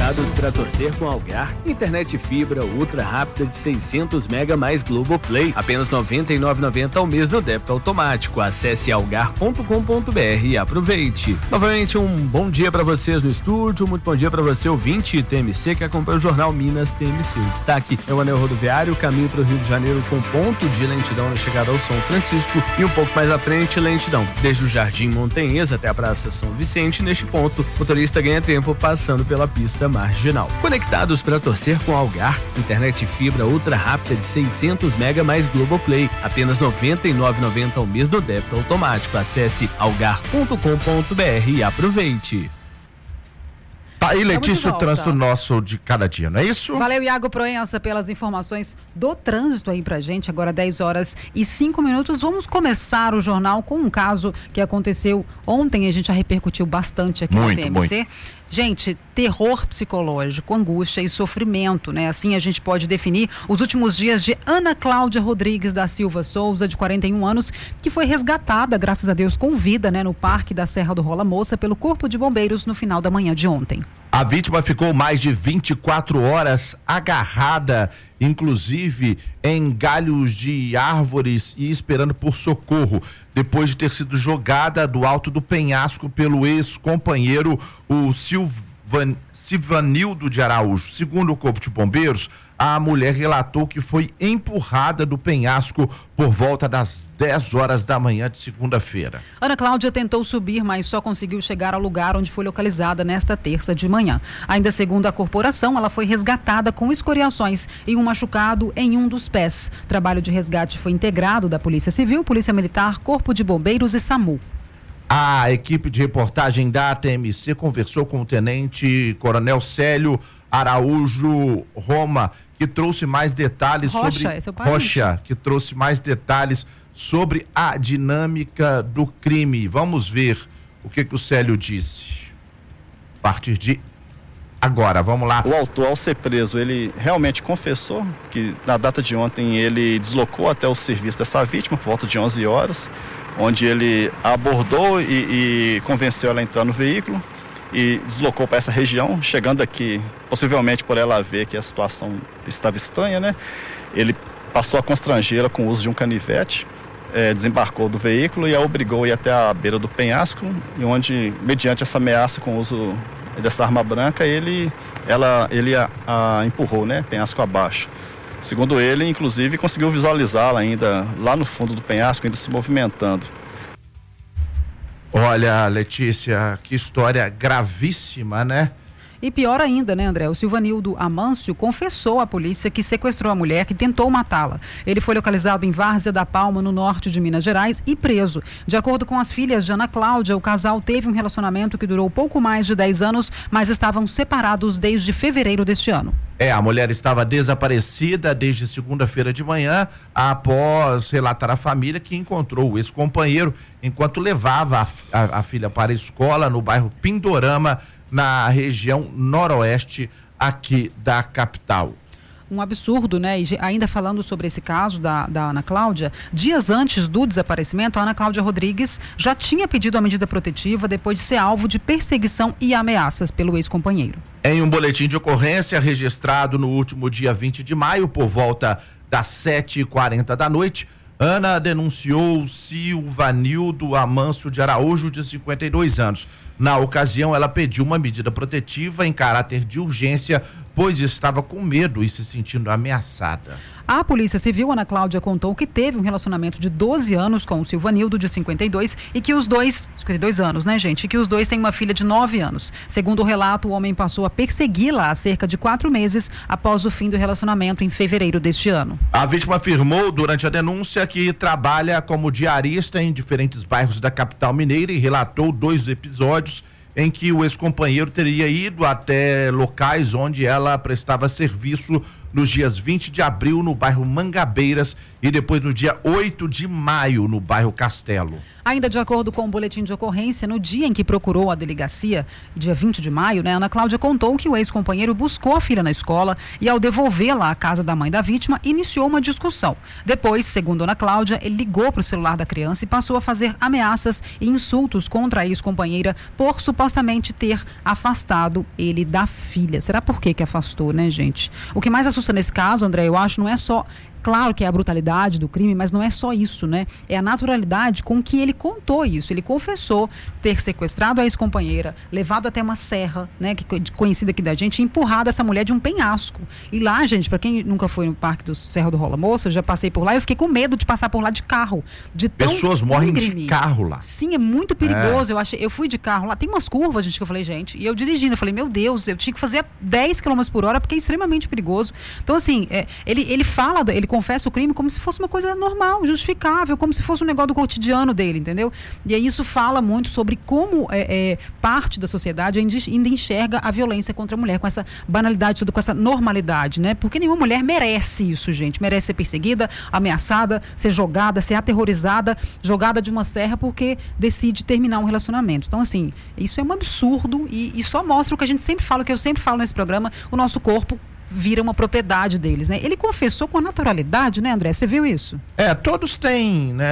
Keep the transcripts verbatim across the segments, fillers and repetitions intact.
Conectados para torcer com Algar, internet fibra ultra rápida de seiscentos mega mais Globoplay, apenas noventa e nove reais e noventa centavos ao mês no débito automático. Acesse algar ponto com ponto br e aproveite. Novamente um bom dia para vocês no estúdio, muito bom dia para você ouvinte T M C que acompanha o Jornal Minas T M C. O destaque é o anel rodoviário, caminho para o Rio de Janeiro com ponto de lentidão na chegada ao São Francisco e um pouco mais à frente lentidão desde o Jardim Montanhês até a Praça São Vicente. Neste ponto, o motorista ganha tempo passando pela pista marginal. Conectados para torcer com Algar, internet fibra ultra rápida de seiscentos mega mais Globoplay, apenas noventa e nove reais e noventa centavos ao mês no débito automático. Acesse algar ponto com ponto br e aproveite. Tá aí, Letícia, o trânsito nosso de cada dia, não é isso? Valeu, Iago Proença, pelas informações do trânsito aí pra gente. Agora dez horas e cinco minutos. Vamos começar o jornal com um caso que aconteceu ontem. A gente já repercutiu bastante aqui muito, no T M C. Muito. Gente, terror psicológico, angústia e sofrimento, né? Assim a gente pode definir os últimos dias de Ana Cláudia Rodrigues da Silva Souza, de quarenta e um anos, que foi resgatada, graças a Deus, com vida, né? No Parque da Serra do Rola Moça, pelo Corpo de Bombeiros no final da manhã de ontem. A vítima ficou mais de vinte e quatro horas agarrada, inclusive em galhos de árvores e esperando por socorro, depois de ter sido jogada do alto do penhasco pelo ex-companheiro, o Silvan, Silvanildo de Araújo. Segundo o Corpo de Bombeiros, a mulher relatou que foi empurrada do penhasco por volta das dez horas da manhã de segunda-feira. Ana Cláudia tentou subir, mas só conseguiu chegar ao lugar onde foi localizada nesta terça de manhã. Ainda segundo a corporação, ela foi resgatada com escoriações e um machucado em um dos pés. Trabalho de resgate foi integrado da Polícia Civil, Polícia Militar, Corpo de Bombeiros e SAMU. A equipe de reportagem da T M C conversou com o tenente coronel Célio Araújo Roma, que trouxe mais detalhes Rocha, sobre esse é o Rocha, que trouxe mais detalhes sobre a dinâmica do crime. Vamos ver o que que o Célio disse. A partir de agora, vamos lá. O autor, ao ser preso, ele realmente confessou que na data de ontem ele deslocou até o serviço dessa vítima por volta de onze horas, onde ele abordou e, e convenceu ela a entrar no veículo e deslocou para essa região. Chegando aqui, possivelmente por ela ver que a situação estava estranha, né? Ele passou a constrangê-la com o uso de um canivete, é, desembarcou do veículo e a obrigou a ir até a beira do penhasco, e onde, mediante essa ameaça com o uso dessa arma branca, ele, ela, ele a, a empurrou, né? Penhasco abaixo. Segundo ele, inclusive, conseguiu visualizá-la ainda lá no fundo do penhasco, ainda se movimentando. Olha, Letícia, que história gravíssima, né? E pior ainda, né, André? O Silvanildo Amâncio confessou à polícia que sequestrou a mulher que tentou matá-la. Ele foi localizado em Várzea da Palma, no norte de Minas Gerais, e preso. De acordo com as filhas de Ana Cláudia, o casal teve um relacionamento que durou pouco mais de dez anos, mas estavam separados desde fevereiro deste ano. É, a mulher estava desaparecida desde segunda-feira de manhã, após relatar à família que encontrou o ex-companheiro enquanto levava a, a, a filha para a escola no bairro Pindorama, na região noroeste aqui da capital. Um absurdo, né? E ainda falando sobre esse caso da, da Ana Cláudia, dias antes do desaparecimento, a Ana Cláudia Rodrigues já tinha pedido a medida protetiva depois de ser alvo de perseguição e ameaças pelo ex-companheiro. Em um boletim de ocorrência registrado no último dia vinte de maio, por volta das sete e quarenta da noite, Ana denunciou Silvanildo Amâncio de Araújo, de cinquenta e dois anos. Na ocasião, ela pediu uma medida protetiva em caráter de urgência, pois estava com medo e se sentindo ameaçada. A Polícia Civil, Ana Cláudia, contou que teve um relacionamento de doze anos com o Silvanildo, de cinquenta e dois, e que os dois, cinquenta e dois anos, né, gente? E que os dois têm uma filha de nove anos. Segundo o relato, o homem passou a persegui-la há cerca de quatro meses após o fim do relacionamento em fevereiro deste ano. A vítima afirmou durante a denúncia que trabalha como diarista em diferentes bairros da capital mineira e relatou dois episódios em que o ex-companheiro teria ido até locais onde ela prestava serviço nos dias vinte de abril no bairro Mangabeiras e depois no dia oito de maio no bairro Castelo. Ainda de acordo com o boletim de ocorrência, no dia em que procurou a delegacia, dia vinte de maio, né, Ana Cláudia contou que o ex-companheiro buscou a filha na escola e, ao devolvê-la à casa da mãe da vítima, iniciou uma discussão. Depois, segundo Ana Cláudia, ele ligou para o celular da criança e passou a fazer ameaças e insultos contra a ex-companheira por supostamente ter afastado ele da filha. Será por que que afastou, né, gente? O que mais assusta nesse caso, André, eu acho, não é só... Claro que é a brutalidade do crime, mas não é só isso, né? É a naturalidade com que ele contou isso. Ele confessou ter sequestrado a ex-companheira, levado até uma serra, né, que conhecida aqui da gente, e empurrado essa mulher de um penhasco. E lá, gente, para quem nunca foi no Parque do Serra do Rola Moça, eu já passei por lá, eu fiquei com medo de passar por lá de carro. De tão Pessoas morrem íngreme. de carro lá. Sim, é muito perigoso. É. Eu achei, eu fui de carro lá, tem umas curvas, gente, que eu falei, gente, e eu dirigindo, eu falei, meu Deus, eu tinha que fazer dez quilômetros por hora porque é extremamente perigoso. Então, assim, é, ele, ele fala, ele confessa o crime como se fosse uma coisa normal, justificável, como se fosse um negócio do cotidiano dele, entendeu? E aí isso fala muito sobre como é, é, parte da sociedade ainda enxerga a violência contra a mulher, com essa banalidade, tudo, com essa normalidade, né? Porque nenhuma mulher merece isso, gente. Merece ser perseguida, ameaçada, ser jogada, ser aterrorizada, jogada de uma serra porque decide terminar um relacionamento. Então, assim, isso é um absurdo e, e só mostra o que a gente sempre fala, o que eu sempre falo nesse programa, o nosso corpo vira uma propriedade deles, né? Ele confessou com a naturalidade, né, André? Você viu isso? É, todos têm, né,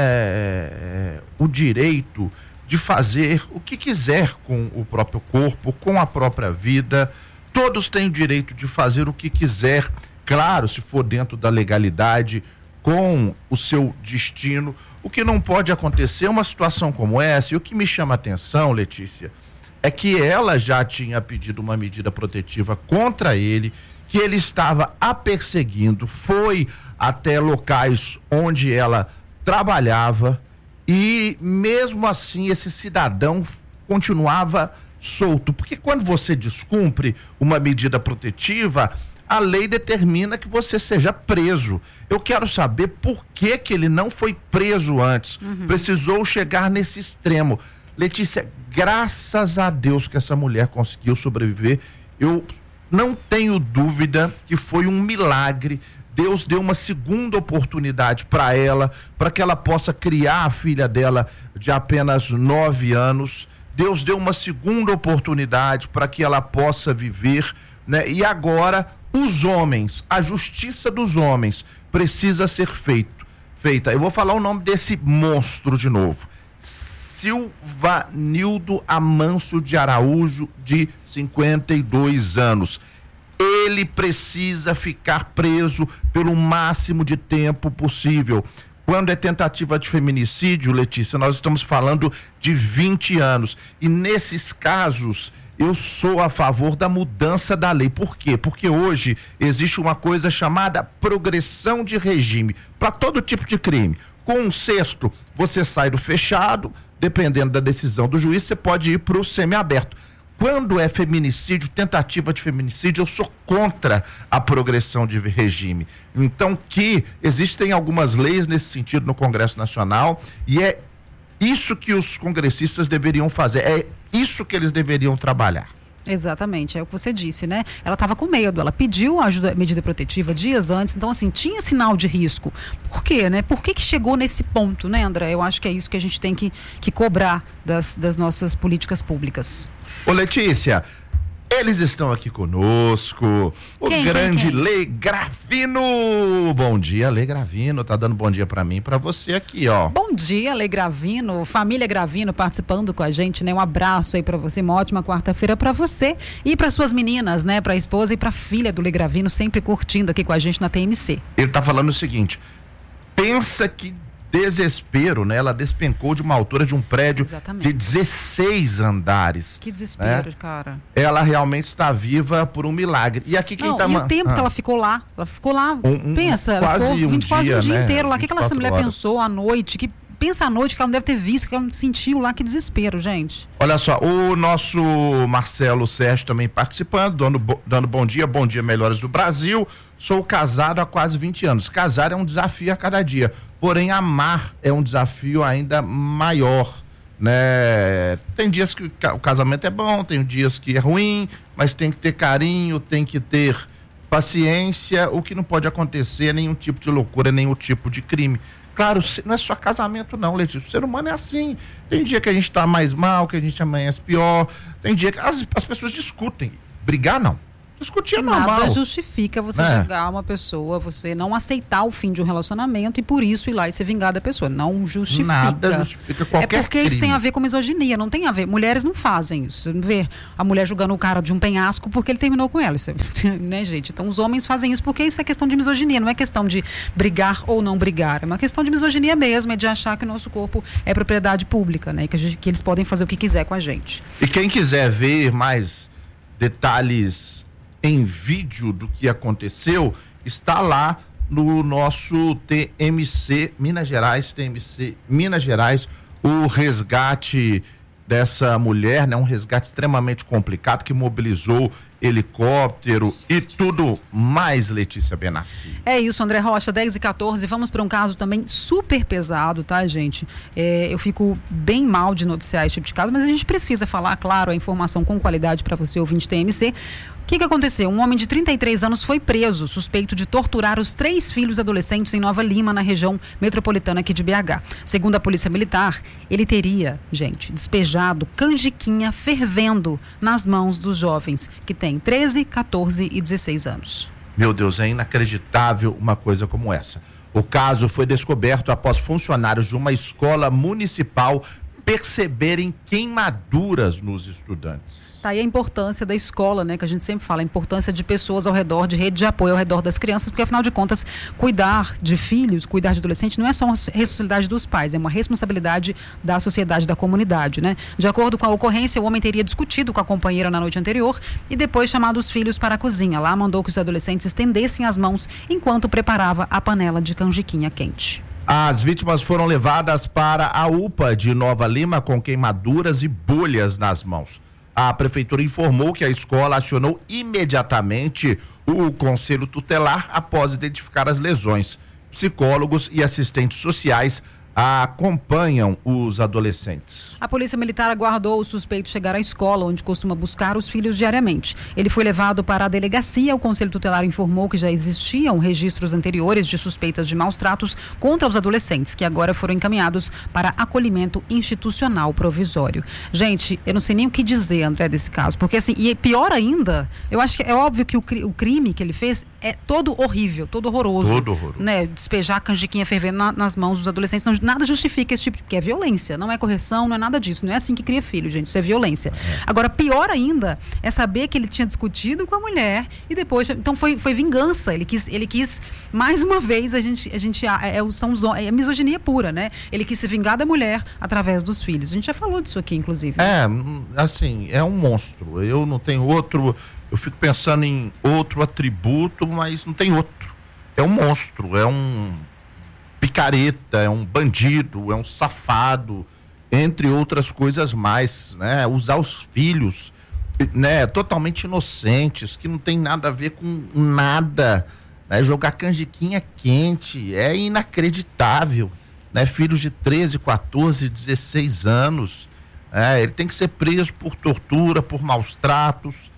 é, o direito de fazer o que quiser com o próprio corpo, com a própria vida. Todos têm o direito de fazer o que quiser, claro, se for dentro da legalidade, com o seu destino. O que não pode acontecer é uma situação como essa, e o que me chama a atenção, Letícia, é que ela já tinha pedido uma medida protetiva contra ele, que ele estava a perseguindo, foi até locais onde ela trabalhava e mesmo assim esse cidadão continuava solto, porque quando você descumpre uma medida protetiva, a lei determina que você seja preso. Eu quero saber por que que ele não foi preso antes, uhum. Precisou chegar nesse extremo. Letícia, graças a Deus que essa mulher conseguiu sobreviver. Eu não tenho dúvida que foi um milagre. Deus deu uma segunda oportunidade para ela, para que ela possa criar a filha dela de apenas nove anos. Deus deu uma segunda oportunidade para que ela possa viver, né? E agora os homens, a justiça dos homens precisa ser feito, feita. Eu vou falar o nome desse monstro de novo. Silvanildo Amâncio de Araújo, de cinquenta e dois anos. Ele precisa ficar preso pelo máximo de tempo possível. Quando é tentativa de feminicídio, Letícia, nós estamos falando de vinte anos. E nesses casos, eu sou a favor da mudança da lei. Por quê? Porque hoje existe uma coisa chamada progressão de regime para todo tipo de crime. Com um sexto, você sai do fechado, dependendo da decisão do juiz, você pode ir para o semiaberto. Quando é feminicídio, tentativa de feminicídio, eu sou contra a progressão de regime. Então, que existem algumas leis nesse sentido no Congresso Nacional e é isso que os congressistas deveriam fazer, é isso que eles deveriam trabalhar. Exatamente, é o que você disse, né? Ela estava com medo, ela pediu a ajuda, medida protetiva dias antes, então assim, tinha sinal de risco. Por quê, né? Por que que chegou nesse ponto, né, André? Eu acho que é isso que a gente tem que, que cobrar das, das nossas políticas públicas. Ô Letícia, eles estão aqui conosco, o quem, grande quem, quem? Lê Gravino. Bom dia, Lê Gravino, tá dando bom dia pra mim e pra você aqui, ó. Bom dia, Lê Gravino, família Gravino participando com a gente, né? Um abraço aí pra você, uma ótima quarta-feira pra você e pra suas meninas, né? Pra esposa e pra filha do Lê Gravino, sempre curtindo aqui com a gente na T M C. Ele tá falando o seguinte, pensa que desespero, né? Ela despencou de uma altura de um prédio Exatamente. De dezesseis andares. Que desespero, né? cara. Ela realmente está viva por um milagre. E aqui quem Não, tá... e o tempo ah. que ela ficou lá, ela ficou lá, um, um, pensa, ela quase ficou vinte, um quase dia, um dia né? inteiro lá. O que, que essa mulher horas. pensou à noite? Que pensa à noite que ela não deve ter visto, que ela não sentiu lá, que desespero, gente. Olha só, o nosso Marcelo Sérgio também participando, dando, dando bom dia, bom dia melhores do Brasil. Sou casado há quase vinte anos. Casar é um desafio a cada dia, porém amar é um desafio ainda maior, né? Tem dias que o casamento é bom, tem dias que é ruim, mas tem que ter carinho, tem que ter paciência, o que não pode acontecer é nenhum tipo de loucura, nenhum tipo de crime. Claro, não é só casamento não, Letícia, o ser humano é assim, tem dia que a gente tá mais mal, que a gente amanhece pior, tem dia que as, as pessoas discutem, brigar não. Discutir é normal. Nada justifica você é. julgar uma pessoa, você não aceitar o fim de um relacionamento e por isso ir lá e se vingar da pessoa. Não justifica. Nada justifica qualquer É porque crime. isso tem a ver com misoginia, não tem a ver. Mulheres não fazem isso. Você não vê a mulher julgando o cara de um penhasco porque ele terminou com ela. Isso, né, gente? Então os homens fazem isso porque isso é questão de misoginia, não é questão de brigar ou não brigar. É uma questão de misoginia mesmo, é de achar que o nosso corpo é propriedade pública, né? Que, a gente, que eles podem fazer o que quiser com a gente. E quem quiser ver mais detalhes em vídeo do que aconteceu, está lá no nosso T M C Minas Gerais, T M C Minas Gerais, o resgate dessa mulher, né? Um resgate extremamente complicado que mobilizou helicóptero e tudo mais, Letícia Benassi. É isso, André Rocha, dez e quatorze, vamos para um caso também super pesado, tá, gente? É, eu fico bem mal de noticiar esse tipo de caso, mas a gente precisa falar, claro, a informação com qualidade para você, ouvinte T M C. O que que aconteceu? Um homem de trinta e três anos foi preso, suspeito de torturar os três filhos adolescentes em Nova Lima, na região metropolitana aqui de B H. Segundo a Polícia Militar, ele teria, gente, despejado canjiquinha fervendo nas mãos dos jovens, que têm treze, quatorze e dezesseis anos. Meu Deus, é inacreditável uma coisa como essa. O caso foi descoberto após funcionários de uma escola municipal perceberem queimaduras nos estudantes. Tá aí a importância da escola, né? Que a gente sempre fala, a importância de pessoas ao redor, de rede de apoio ao redor das crianças, porque afinal de contas, cuidar de filhos, cuidar de adolescentes não é só uma responsabilidade dos pais, é uma responsabilidade da sociedade, da comunidade, né? De acordo com a ocorrência, o homem teria discutido com a companheira na noite anterior e depois chamado os filhos para a cozinha. Lá mandou que os adolescentes estendessem as mãos enquanto preparava a panela de canjiquinha quente. As vítimas foram levadas para a U P A de Nova Lima com queimaduras e bolhas nas mãos. A prefeitura informou que a escola acionou imediatamente o conselho tutelar após identificar as lesões. Psicólogos e assistentes sociais acompanham os adolescentes. A Polícia Militar aguardou o suspeito chegar à escola, onde costuma buscar os filhos diariamente. Ele foi levado para a delegacia. O Conselho Tutelar informou que já existiam registros anteriores de suspeitas de maus tratos contra os adolescentes, que agora foram encaminhados para acolhimento institucional provisório. Gente, eu não sei nem o que dizer, André, desse caso, porque assim, e pior ainda, eu acho que é óbvio que o, o crime que ele fez é todo horrível, todo horroroso. Todo horroroso. Né? Despejar a canjiquinha fervendo na, nas mãos dos adolescentes, não, nada justifica esse tipo de... porque é violência, não é correção, não é nada disso, não é assim que cria filho, gente, isso é violência. É. Agora, pior ainda é saber que ele tinha discutido com a mulher e depois, então foi, foi vingança, ele quis, ele quis, mais uma vez, a gente, a gente é, é, são os, é misoginia pura, né? Ele quis se vingar da mulher através dos filhos. A gente já falou disso aqui, inclusive. É, assim, é um monstro, eu não tenho outro, eu fico pensando em outro atributo, mas não tem outro. É um monstro, é um picareta, é um bandido, é um safado, entre outras coisas mais, né? Usar os filhos, né? Totalmente inocentes, que não tem nada a ver com nada, né? Jogar canjiquinha quente, é inacreditável, né? Filhos de treze, quatorze, dezesseis anos, é, ele tem que ser preso por tortura, por maus tratos,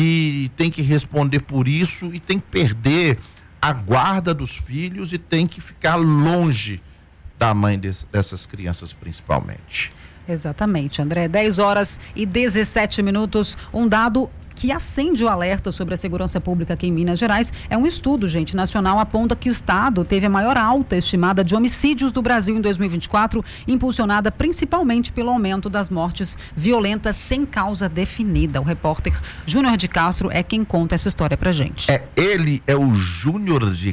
e tem que responder por isso e tem que perder a guarda dos filhos e tem que ficar longe da mãe de, dessas crianças principalmente. Exatamente, André. dez horas e dezessete minutos. Um dado que acende o alerta sobre a segurança pública aqui em Minas Gerais. É um estudo, gente, nacional, aponta que o estado teve a maior alta estimada de homicídios do Brasil em dois mil e vinte e quatro, impulsionada principalmente pelo aumento das mortes violentas sem causa definida. O repórter Júnior de Castro é quem conta essa história pra gente. É, ele é o Júnior de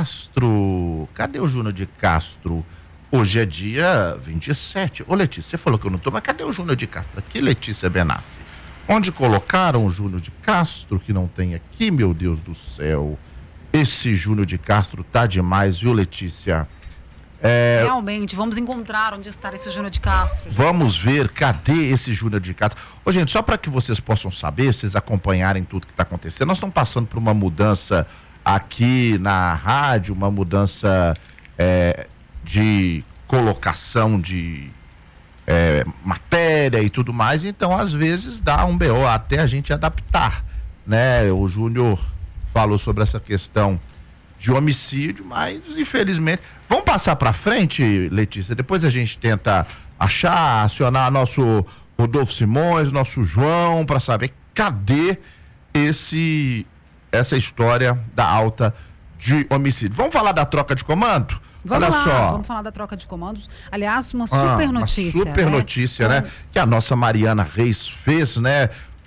Castro. Cadê o Júnior de Castro? Hoje é dia vinte e sete. Ô, Letícia, você falou que eu não tô, mas cadê o Júnior de Castro? Aqui, Letícia Benassi. Onde colocaram o Júnior de Castro, que não tem aqui, meu Deus do céu. Esse Júnior de Castro tá demais, viu, Letícia? É... Realmente, vamos encontrar onde está esse Júnior de Castro. Gente. Vamos ver, cadê esse Júnior de Castro? Ô, gente, só para que vocês possam saber, vocês acompanharem tudo que está acontecendo, nós estamos passando por uma mudança aqui na rádio, uma mudança é, de colocação de... É, matéria e tudo mais, então às vezes dá um B O até a gente adaptar, né? O Júnior falou sobre essa questão de homicídio, mas infelizmente, vamos passar para frente, Letícia, depois a gente tenta achar, acionar nosso Rodolfo Simões, nosso João, para saber cadê esse essa história da alta de homicídio. Vamos falar da troca de comando? Vamos Olha lá, só. vamos falar da troca de comandos. Aliás, uma Ah, super uma notícia. super né? notícia, né? Que a nossa Mariana Reis fez, né?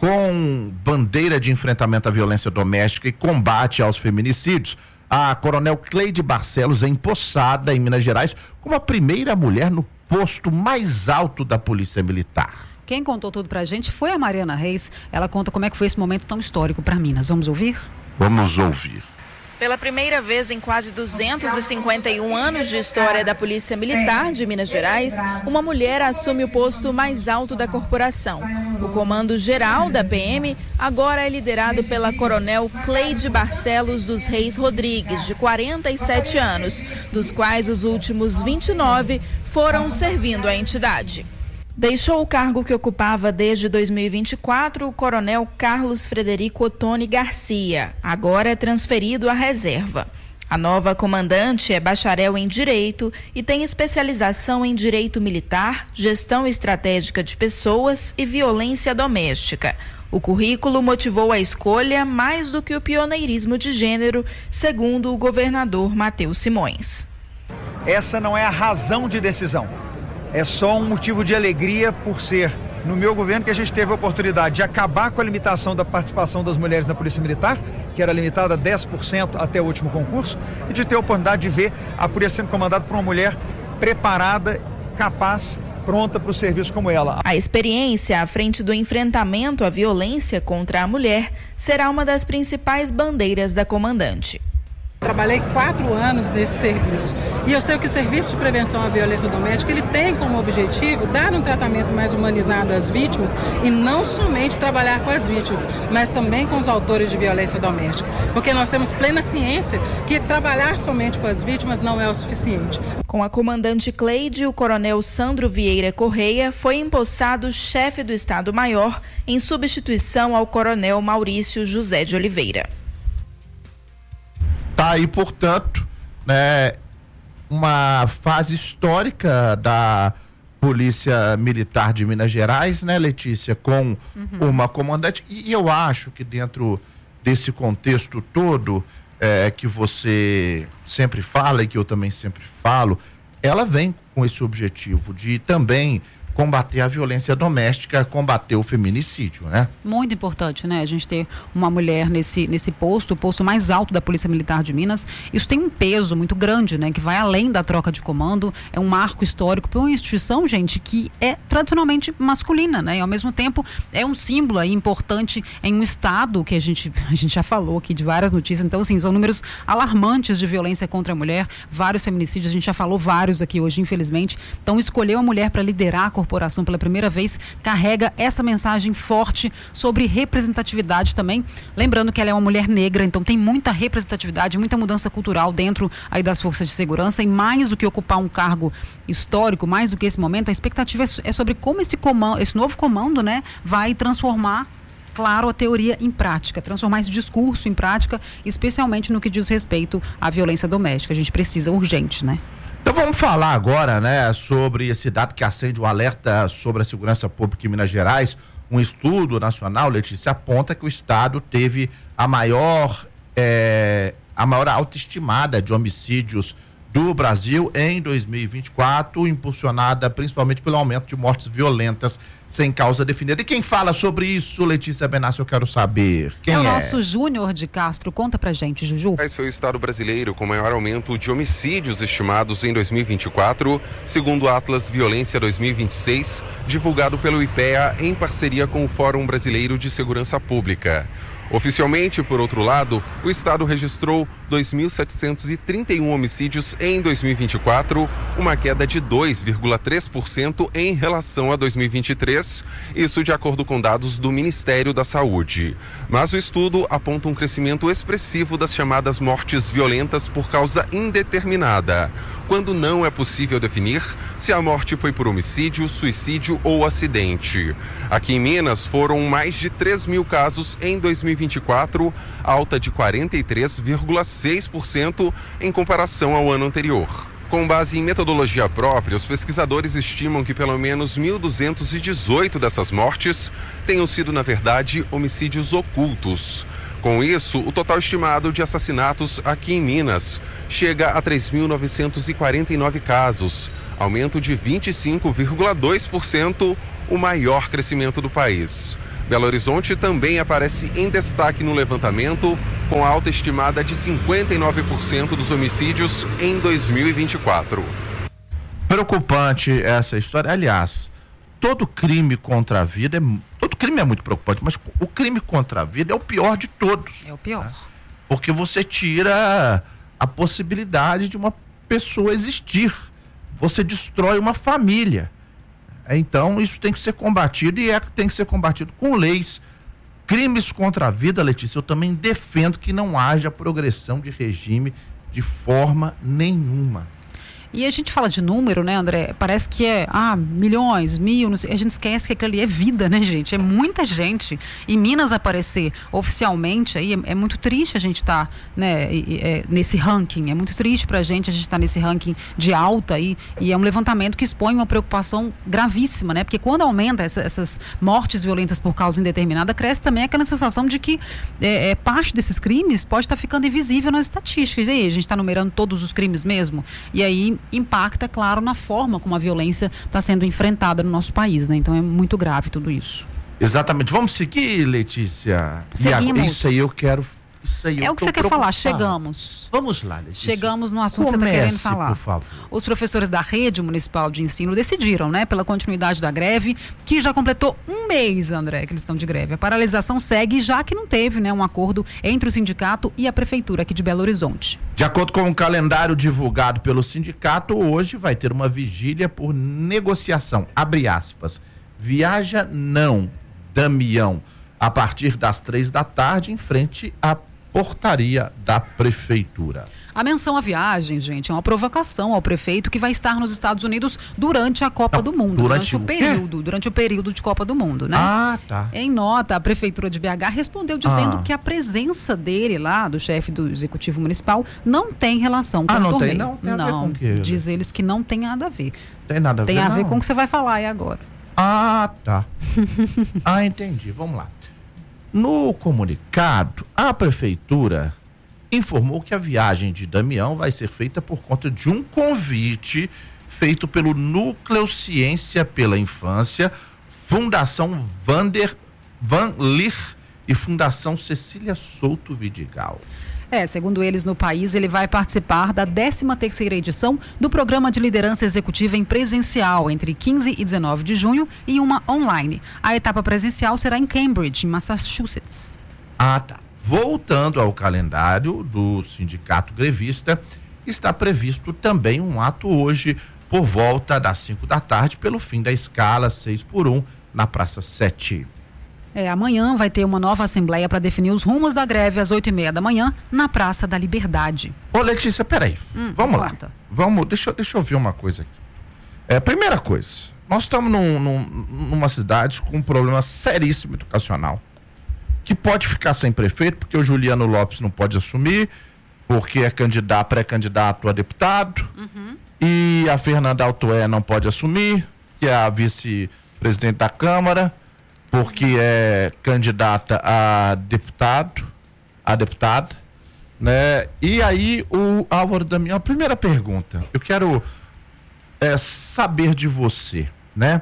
Com bandeira de enfrentamento à violência doméstica e combate aos feminicídios. A Coronel Cleide Barcelos é empossada em Minas Gerais como a primeira mulher no posto mais alto da Polícia Militar. Quem contou tudo pra gente foi a Mariana Reis. Ela conta como é que foi esse momento tão histórico para Minas. Vamos ouvir? Vamos ouvir. Pela primeira vez em quase duzentos e cinquenta e um anos de história da Polícia Militar de Minas Gerais, uma mulher assume o posto mais alto da corporação. O Comando Geral da P M agora é liderado pela Coronel Cleide Barcelos dos Reis Rodrigues, de quarenta e sete anos, dos quais os últimos vinte e nove foram servindo a entidade. Deixou o cargo que ocupava desde dois mil e vinte e quatro o coronel Carlos Frederico Ottoni Garcia, agora é transferido à reserva. A nova comandante é bacharel em Direito e tem especialização em Direito Militar, Gestão Estratégica de Pessoas e Violência Doméstica. O currículo motivou a escolha mais do que o pioneirismo de gênero, segundo o governador Matheus Simões. Essa não é a razão de decisão. É só um motivo de alegria por ser, no meu governo, que a gente teve a oportunidade de acabar com a limitação da participação das mulheres na Polícia Militar, que era limitada a dez por cento até o último concurso, e de ter a oportunidade de ver a polícia sendo comandada por uma mulher preparada, capaz, pronta para o serviço como ela. A experiência à frente do enfrentamento à violência contra a mulher será uma das principais bandeiras da comandante. Trabalhei quatro anos nesse serviço e eu sei que o Serviço de Prevenção à Violência Doméstica ele tem como objetivo dar um tratamento mais humanizado às vítimas e não somente trabalhar com as vítimas, mas também com os autores de violência doméstica, porque nós temos plena ciência que trabalhar somente com as vítimas não é o suficiente. Com a comandante Cleide, o coronel Sandro Vieira Correia foi empossado chefe do Estado-Maior em substituição ao coronel Maurício José de Oliveira. Tá aí, portanto, né, uma fase histórica da Polícia Militar de Minas Gerais, né, Letícia, com uhum. uma comandante. E eu acho que dentro desse contexto todo é, que você sempre fala e que eu também sempre falo, ela vem com esse objetivo de também combater a violência doméstica, combater o feminicídio, né? Muito importante, né? A gente ter uma mulher nesse, nesse posto, o posto mais alto da Polícia Militar de Minas. Isso tem um peso muito grande, né? Que vai além da troca de comando, é um marco histórico para uma instituição, gente, que é tradicionalmente masculina, né? E ao mesmo tempo é um símbolo aí importante em um estado que a gente, a gente já falou aqui de várias notícias. Então, assim, são números alarmantes de violência contra a mulher, vários feminicídios, a gente já falou vários aqui hoje, infelizmente. Então, escolher uma mulher para liderar a corporação corporação pela primeira vez carrega essa mensagem forte sobre representatividade também, lembrando que ela é uma mulher negra, então tem muita representatividade, muita mudança cultural dentro aí das forças de segurança, e mais do que ocupar um cargo histórico, mais do que esse momento, a expectativa é sobre como esse comando, esse novo comando, né, vai transformar, claro, a teoria em prática, transformar esse discurso em prática, especialmente no que diz respeito à violência doméstica. A gente precisa urgente, né? Então vamos falar agora, né, sobre esse dado que acende o alerta sobre a segurança pública em Minas Gerais. Um estudo nacional, Letícia, aponta que o estado teve a maior, é, a maior alta estimada de homicídios do Brasil em dois mil e vinte e quatro, impulsionada principalmente pelo aumento de mortes violentas sem causa definida. E quem fala sobre isso, Letícia Benassi, eu quero saber. Quem é? É o nosso Júnior de Castro. Conta pra gente, Juju. Esse foi o estado brasileiro com maior aumento de homicídios estimados em dois mil e vinte e quatro, segundo o Atlas Violência dois mil e vinte e seis, divulgado pelo I P E A em parceria com o Fórum Brasileiro de Segurança Pública. Oficialmente, por outro lado, o estado registrou dois mil setecentos e trinta e um homicídios em dois mil e vinte e quatro, uma queda de dois vírgula três por cento em relação a dois mil e vinte e três, isso de acordo com dados do Ministério da Saúde. Mas o estudo aponta um crescimento expressivo das chamadas mortes violentas por causa indeterminada. quando não é possível definir se a morte foi por homicídio, suicídio ou acidente. Aqui em Minas foram mais de três mil casos em dois mil e vinte e quatro, alta de quarenta e três vírgula seis por cento em comparação ao ano anterior. Com base em metodologia própria, os pesquisadores estimam que pelo menos mil duzentos e dezoito dessas mortes tenham sido, na verdade, homicídios ocultos. Com isso, o total estimado de assassinatos aqui em Minas chega a três mil novecentos e quarenta e nove casos, aumento de vinte e cinco vírgula dois por cento, o maior crescimento do país. Belo Horizonte também aparece em destaque no levantamento, com alta estimada de cinquenta e nove por cento dos homicídios em dois mil e vinte e quatro. Preocupante essa história. Aliás, todo crime contra a vida, é, todo crime é muito preocupante, mas o crime contra a vida é o pior de todos. É o pior. Né? Porque você tira a possibilidade de uma pessoa existir. Você destrói uma família. Então, isso tem que ser combatido e é, tem que ser combatido com leis. Crimes contra a vida, Letícia, eu também defendo que não haja progressão de regime de forma nenhuma. E a gente fala de número, né, André? Parece que é, ah, milhões, mil, não sei. A gente esquece que aquilo ali é vida, né, gente? É muita gente. E Minas aparecer oficialmente aí, é, é muito triste a gente estar, tá, né, e, é, nesse ranking. É muito triste pra gente a gente estar tá nesse ranking de alta aí. E é um levantamento que expõe uma preocupação gravíssima, né? Porque quando aumenta essa, essas mortes violentas por causa indeterminada, cresce também aquela sensação de que é, é, parte desses crimes pode estar tá ficando invisível nas estatísticas. E aí, a gente está numerando todos os crimes mesmo? E aí impacta, claro, na forma como a violência está sendo enfrentada no nosso país, né? Então é muito grave tudo isso. Exatamente. Vamos seguir, Letícia? Seguimos. E isso aí eu quero... Isso aí é eu o que você quer falar, chegamos. Vamos lá, Letícia. Chegamos no assunto Comece, que você está querendo falar. Por favor. Os professores da Rede Municipal de Ensino decidiram, né, pela continuidade da greve, que já completou um mês, André, que eles estão de greve. A paralisação segue, já que não teve, né, um acordo entre o sindicato e a prefeitura aqui de Belo Horizonte. De acordo com o calendário divulgado pelo sindicato, hoje vai ter uma vigília por negociação, abre aspas, viaja não, Damião, a partir das três da tarde, em frente à portaria da prefeitura. A menção à viagem, gente, é uma provocação ao prefeito que vai estar nos Estados Unidos durante a Copa Não, do Mundo, durante, durante o, o período, durante o período de Copa do Mundo, né? Ah, tá. Em nota, a prefeitura de B H respondeu dizendo ah. que a presença dele lá, do chefe do executivo municipal, não tem relação com ah, o não torneio. Tem, não tem? Não, com que, diz eles que não tem nada a ver. Tem nada a tem ver, Tem a ver não. com o que você vai falar aí agora. Ah, tá. ah, entendi. Vamos lá. No comunicado, a prefeitura informou que a viagem de Damião vai ser feita por conta de um convite feito pelo Núcleo Ciência pela Infância, Fundação Vander Van Leer e Fundação Cecília Souto Vidigal. É, segundo eles, no país, ele vai participar da décima terceira edição do Programa de Liderança Executiva em Presencial, entre quinze e dezenove de junho, e uma online. A etapa presencial será em Cambridge, em Massachusetts. Ah, tá. Voltando ao calendário do sindicato grevista, está previsto também um ato hoje, por volta das cinco da tarde, pelo fim da escala seis por um, na Praça sete. É, amanhã vai ter uma nova assembleia para definir os rumos da greve às oito e meia da manhã na Praça da Liberdade. Ô, Letícia, peraí. Hum, Vamos lá. Conta. Vamos, deixa, deixa eu ver uma coisa aqui. É, primeira coisa, nós estamos num, num, numa cidade com um problema seríssimo educacional, que pode ficar sem prefeito, porque o Juliano Lopes não pode assumir, porque é candidato, pré-candidato a deputado, uhum. e a Fernanda Altoé não pode assumir, que é a vice-presidente da Câmara, porque é candidata a deputado, a deputada, né? E aí o Álvaro Damião, a primeira pergunta, eu quero é, saber de você, né?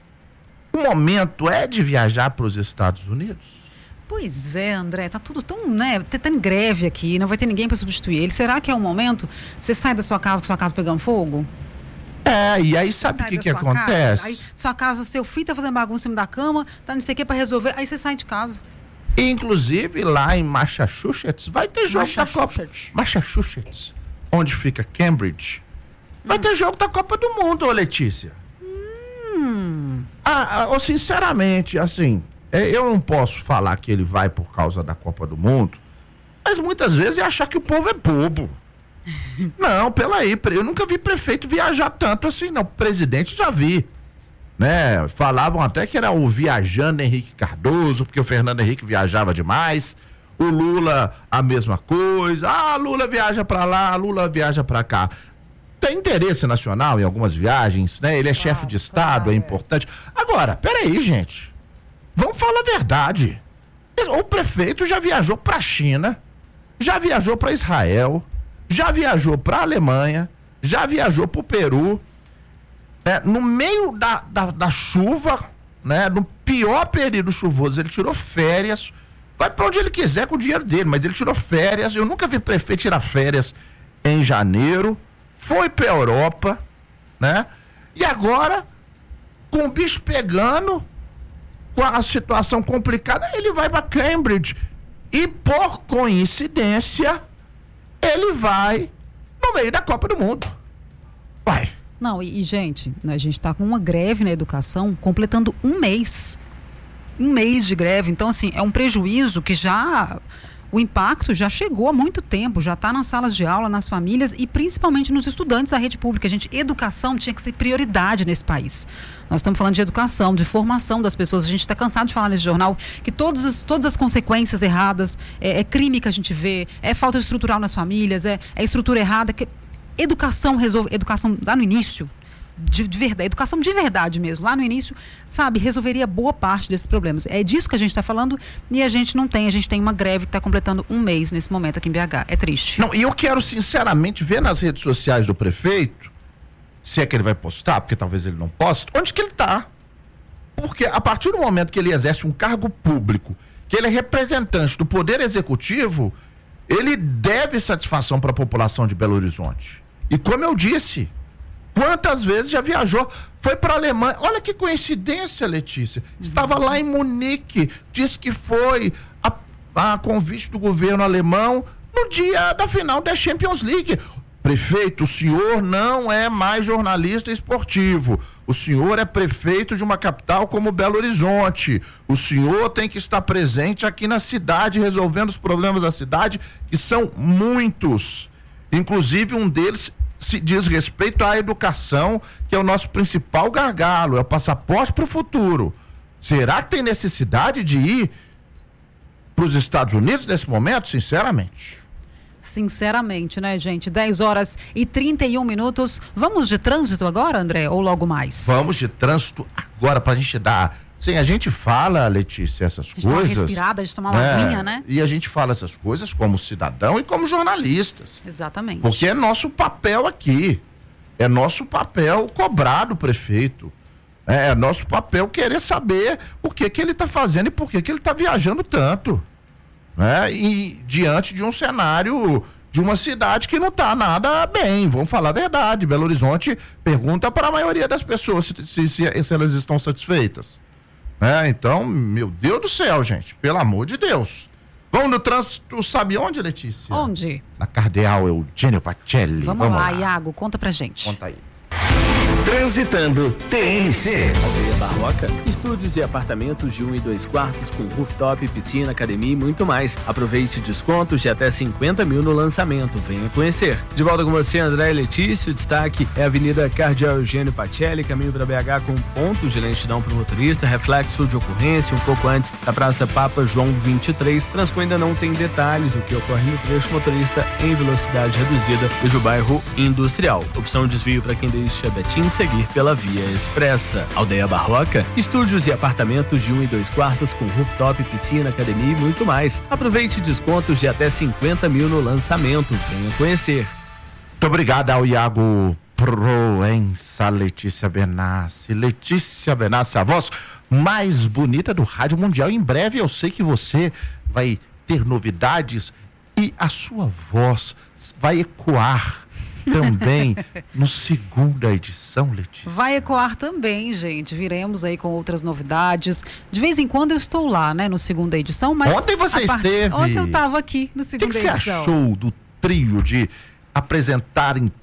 O momento é de viajar para os Estados Unidos? Pois é, André, tá tudo tão, né, tá em greve aqui, não vai ter ninguém para substituir ele. Será que é o momento? Você sai da sua casa com sua casa pegando fogo? É, e aí sabe o que que acontece? Casa, aí sua casa, seu filho tá fazendo bagunça em cima da cama, tá não sei o que pra resolver, aí você sai de casa. Inclusive lá em Massachusetts vai ter jogo da Copa. Massachusetts, onde fica Cambridge, vai hum. ter jogo da Copa do Mundo, ô Letícia. Hum. Ah, ah, sinceramente, assim, eu não posso falar que ele vai por causa da Copa do Mundo, mas muitas vezes é achar que o povo é bobo. Não, peraí, eu nunca vi prefeito viajar tanto assim, não. Presidente já vi, né? Falavam até que era o viajando Henrique Cardoso, porque o Fernando Henrique viajava demais. O Lula, a mesma coisa. Ah, Lula viaja pra lá, Lula viaja pra cá. Tem interesse nacional em algumas viagens, né? Ele é claro, chefe de Estado, claro, é importante. Agora, peraí, gente. Vamos falar a verdade. O prefeito já viajou pra China, já viajou pra Israel, já viajou para a Alemanha, já viajou para o Peru, né? No meio da, da, da chuva, né? No pior período chuvoso, ele tirou férias, vai para onde ele quiser com o dinheiro dele, mas ele tirou férias. Eu nunca vi prefeito tirar férias em janeiro, foi para a Europa, né? E agora, com o bicho pegando, com a situação complicada, ele vai para Cambridge e, por coincidência, ele vai no meio da Copa do Mundo. Vai. Não, e, e gente, a gente está com uma greve na educação completando um mês. Um mês de greve. Então, assim, é um prejuízo que já... O impacto já chegou há muito tempo, já está nas salas de aula, nas famílias e principalmente nos estudantes da rede pública. Gente, educação tinha que ser prioridade nesse país. Nós estamos falando de educação, de formação das pessoas. A gente está cansado de falar nesse jornal que todas as, todas as consequências erradas, é, é crime que a gente vê, é falta estrutural nas famílias, é, é estrutura errada. Que, educação resolve, educação lá no início, de, de verdade, educação de verdade mesmo, lá no início, sabe, resolveria boa parte desses problemas. É disso que a gente está falando e a gente não tem, a gente tem uma greve que está completando um mês nesse momento aqui em B H. É triste. Não, e eu quero sinceramente ver nas redes sociais do prefeito, se é que ele vai postar, porque talvez ele não poste, onde que ele está. Porque a partir do momento que ele exerce um cargo público, que ele é representante do Poder Executivo, ele deve satisfação para a população de Belo Horizonte. E como eu disse, quantas vezes já viajou, foi para a Alemanha. Olha que coincidência, Letícia. Estava lá em Munique, disse que foi a, a convite do governo alemão no dia da final da Champions League. Prefeito, o senhor não é mais jornalista esportivo. O senhor é prefeito de uma capital como Belo Horizonte. O senhor tem que estar presente aqui na cidade, resolvendo os problemas da cidade, que são muitos. Inclusive, um deles se diz respeito à educação, que é o nosso principal gargalo, é o passaporte para o futuro. Será que tem necessidade de ir para os Estados Unidos nesse momento? Sinceramente. Sinceramente, né, gente? dez horas e trinta e um minutos. Vamos de trânsito agora, André? Ou logo mais? Vamos de trânsito agora pra gente dar... Sim, a gente fala, Letícia, essas a gente coisas... Dá uma respirada, a gente toma uma né? aguinha, né? E a gente fala essas coisas como cidadão e como jornalistas. Exatamente. Porque é nosso papel aqui. É nosso papel cobrar do prefeito. É, é nosso papel querer saber o que que ele tá fazendo e por que que ele tá viajando tanto. Né? E diante de um cenário de uma cidade que não está nada bem, vamos falar a verdade. Belo Horizonte pergunta para a maioria das pessoas se, se, se, se elas estão satisfeitas. Né? Então, meu Deus do céu, gente, pelo amor de Deus. Vamos no trânsito, sabe onde, Letícia? Onde? Na Cardeal Eugênio Pacelli. Vamos, vamos lá, lá, Iago, conta pra gente. Conta aí. Transitando T N C. Aldeia Barroca, estúdios e apartamentos de um e dois quartos com rooftop, piscina, academia e muito mais. Aproveite descontos de até cinquenta mil no lançamento. Venha conhecer. De volta com você, André e Letícia. O destaque é a Avenida Cardeal Eugênio Pacelli, caminho para B H com pontos de lentidão para o motorista, reflexo de ocorrência um pouco antes da Praça Papa João vinte e três. Transco ainda não tem detalhes do que ocorre no trecho motorista em velocidade reduzida desde o bairro Industrial. Opção de desvio para quem deixa Betim seguir pela via expressa. Aldeia Barroca, estúdios e apartamentos de um e dois quartos com rooftop, piscina, academia e muito mais. Aproveite descontos de até cinquenta mil no lançamento. Venha conhecer. Muito obrigado ao Iago Proença, Letícia Benassi. Letícia Benassi, a voz mais bonita do Rádio Mundial. Em breve eu sei que você vai ter novidades e a sua voz vai ecoar também no segunda edição, Letícia. Vai ecoar também, gente. Viremos aí com outras novidades. De vez em quando eu estou lá, né, no segunda edição, mas... Ontem você part... esteve. Ontem eu estava aqui no segunda edição. O que, que você achou do trio de apresentar em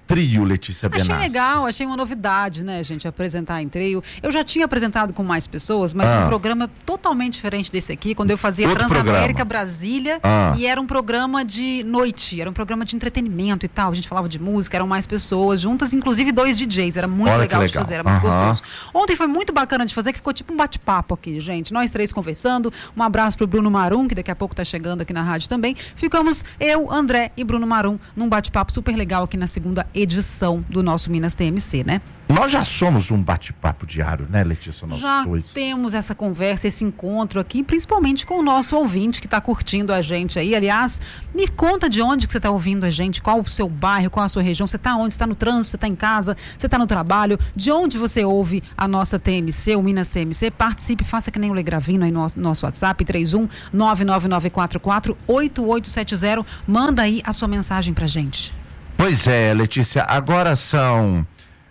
trio, Letícia Benassi? Achei legal, achei uma novidade, né, gente, apresentar em trio. Eu já tinha apresentado com mais pessoas, mas ah. um programa totalmente diferente desse aqui, quando eu fazia Outro Transamérica programa. Brasília, ah. e era um programa de noite, era um programa de entretenimento e tal. A gente falava de música, eram mais pessoas juntas, inclusive dois D Js, era muito legal, legal de fazer, era muito uhum. gostoso. Ontem foi muito bacana de fazer, que ficou tipo um bate-papo aqui, gente. Nós três conversando, um abraço pro Bruno Marum, que daqui a pouco tá chegando aqui na rádio também. Ficamos eu, André e Bruno Marum num bate-papo super legal aqui na segunda edição do nosso Minas T M C, né? Nós já somos um bate-papo diário, né, Letícia? Nós já dois. temos essa conversa, esse encontro aqui, principalmente com o nosso ouvinte que está curtindo a gente aí. Aliás, me conta de onde que você está ouvindo a gente, qual o seu bairro, qual a sua região, você está onde? Você está no trânsito, você está em casa, você está no trabalho, de onde você ouve a nossa T M C, o Minas T M C? Participe, faça que nem o Legravino aí no nosso, nosso WhatsApp, três um nove nove nove quatro quatro oito oito sete zero. Manda aí a sua mensagem pra gente. Pois é, Letícia, agora são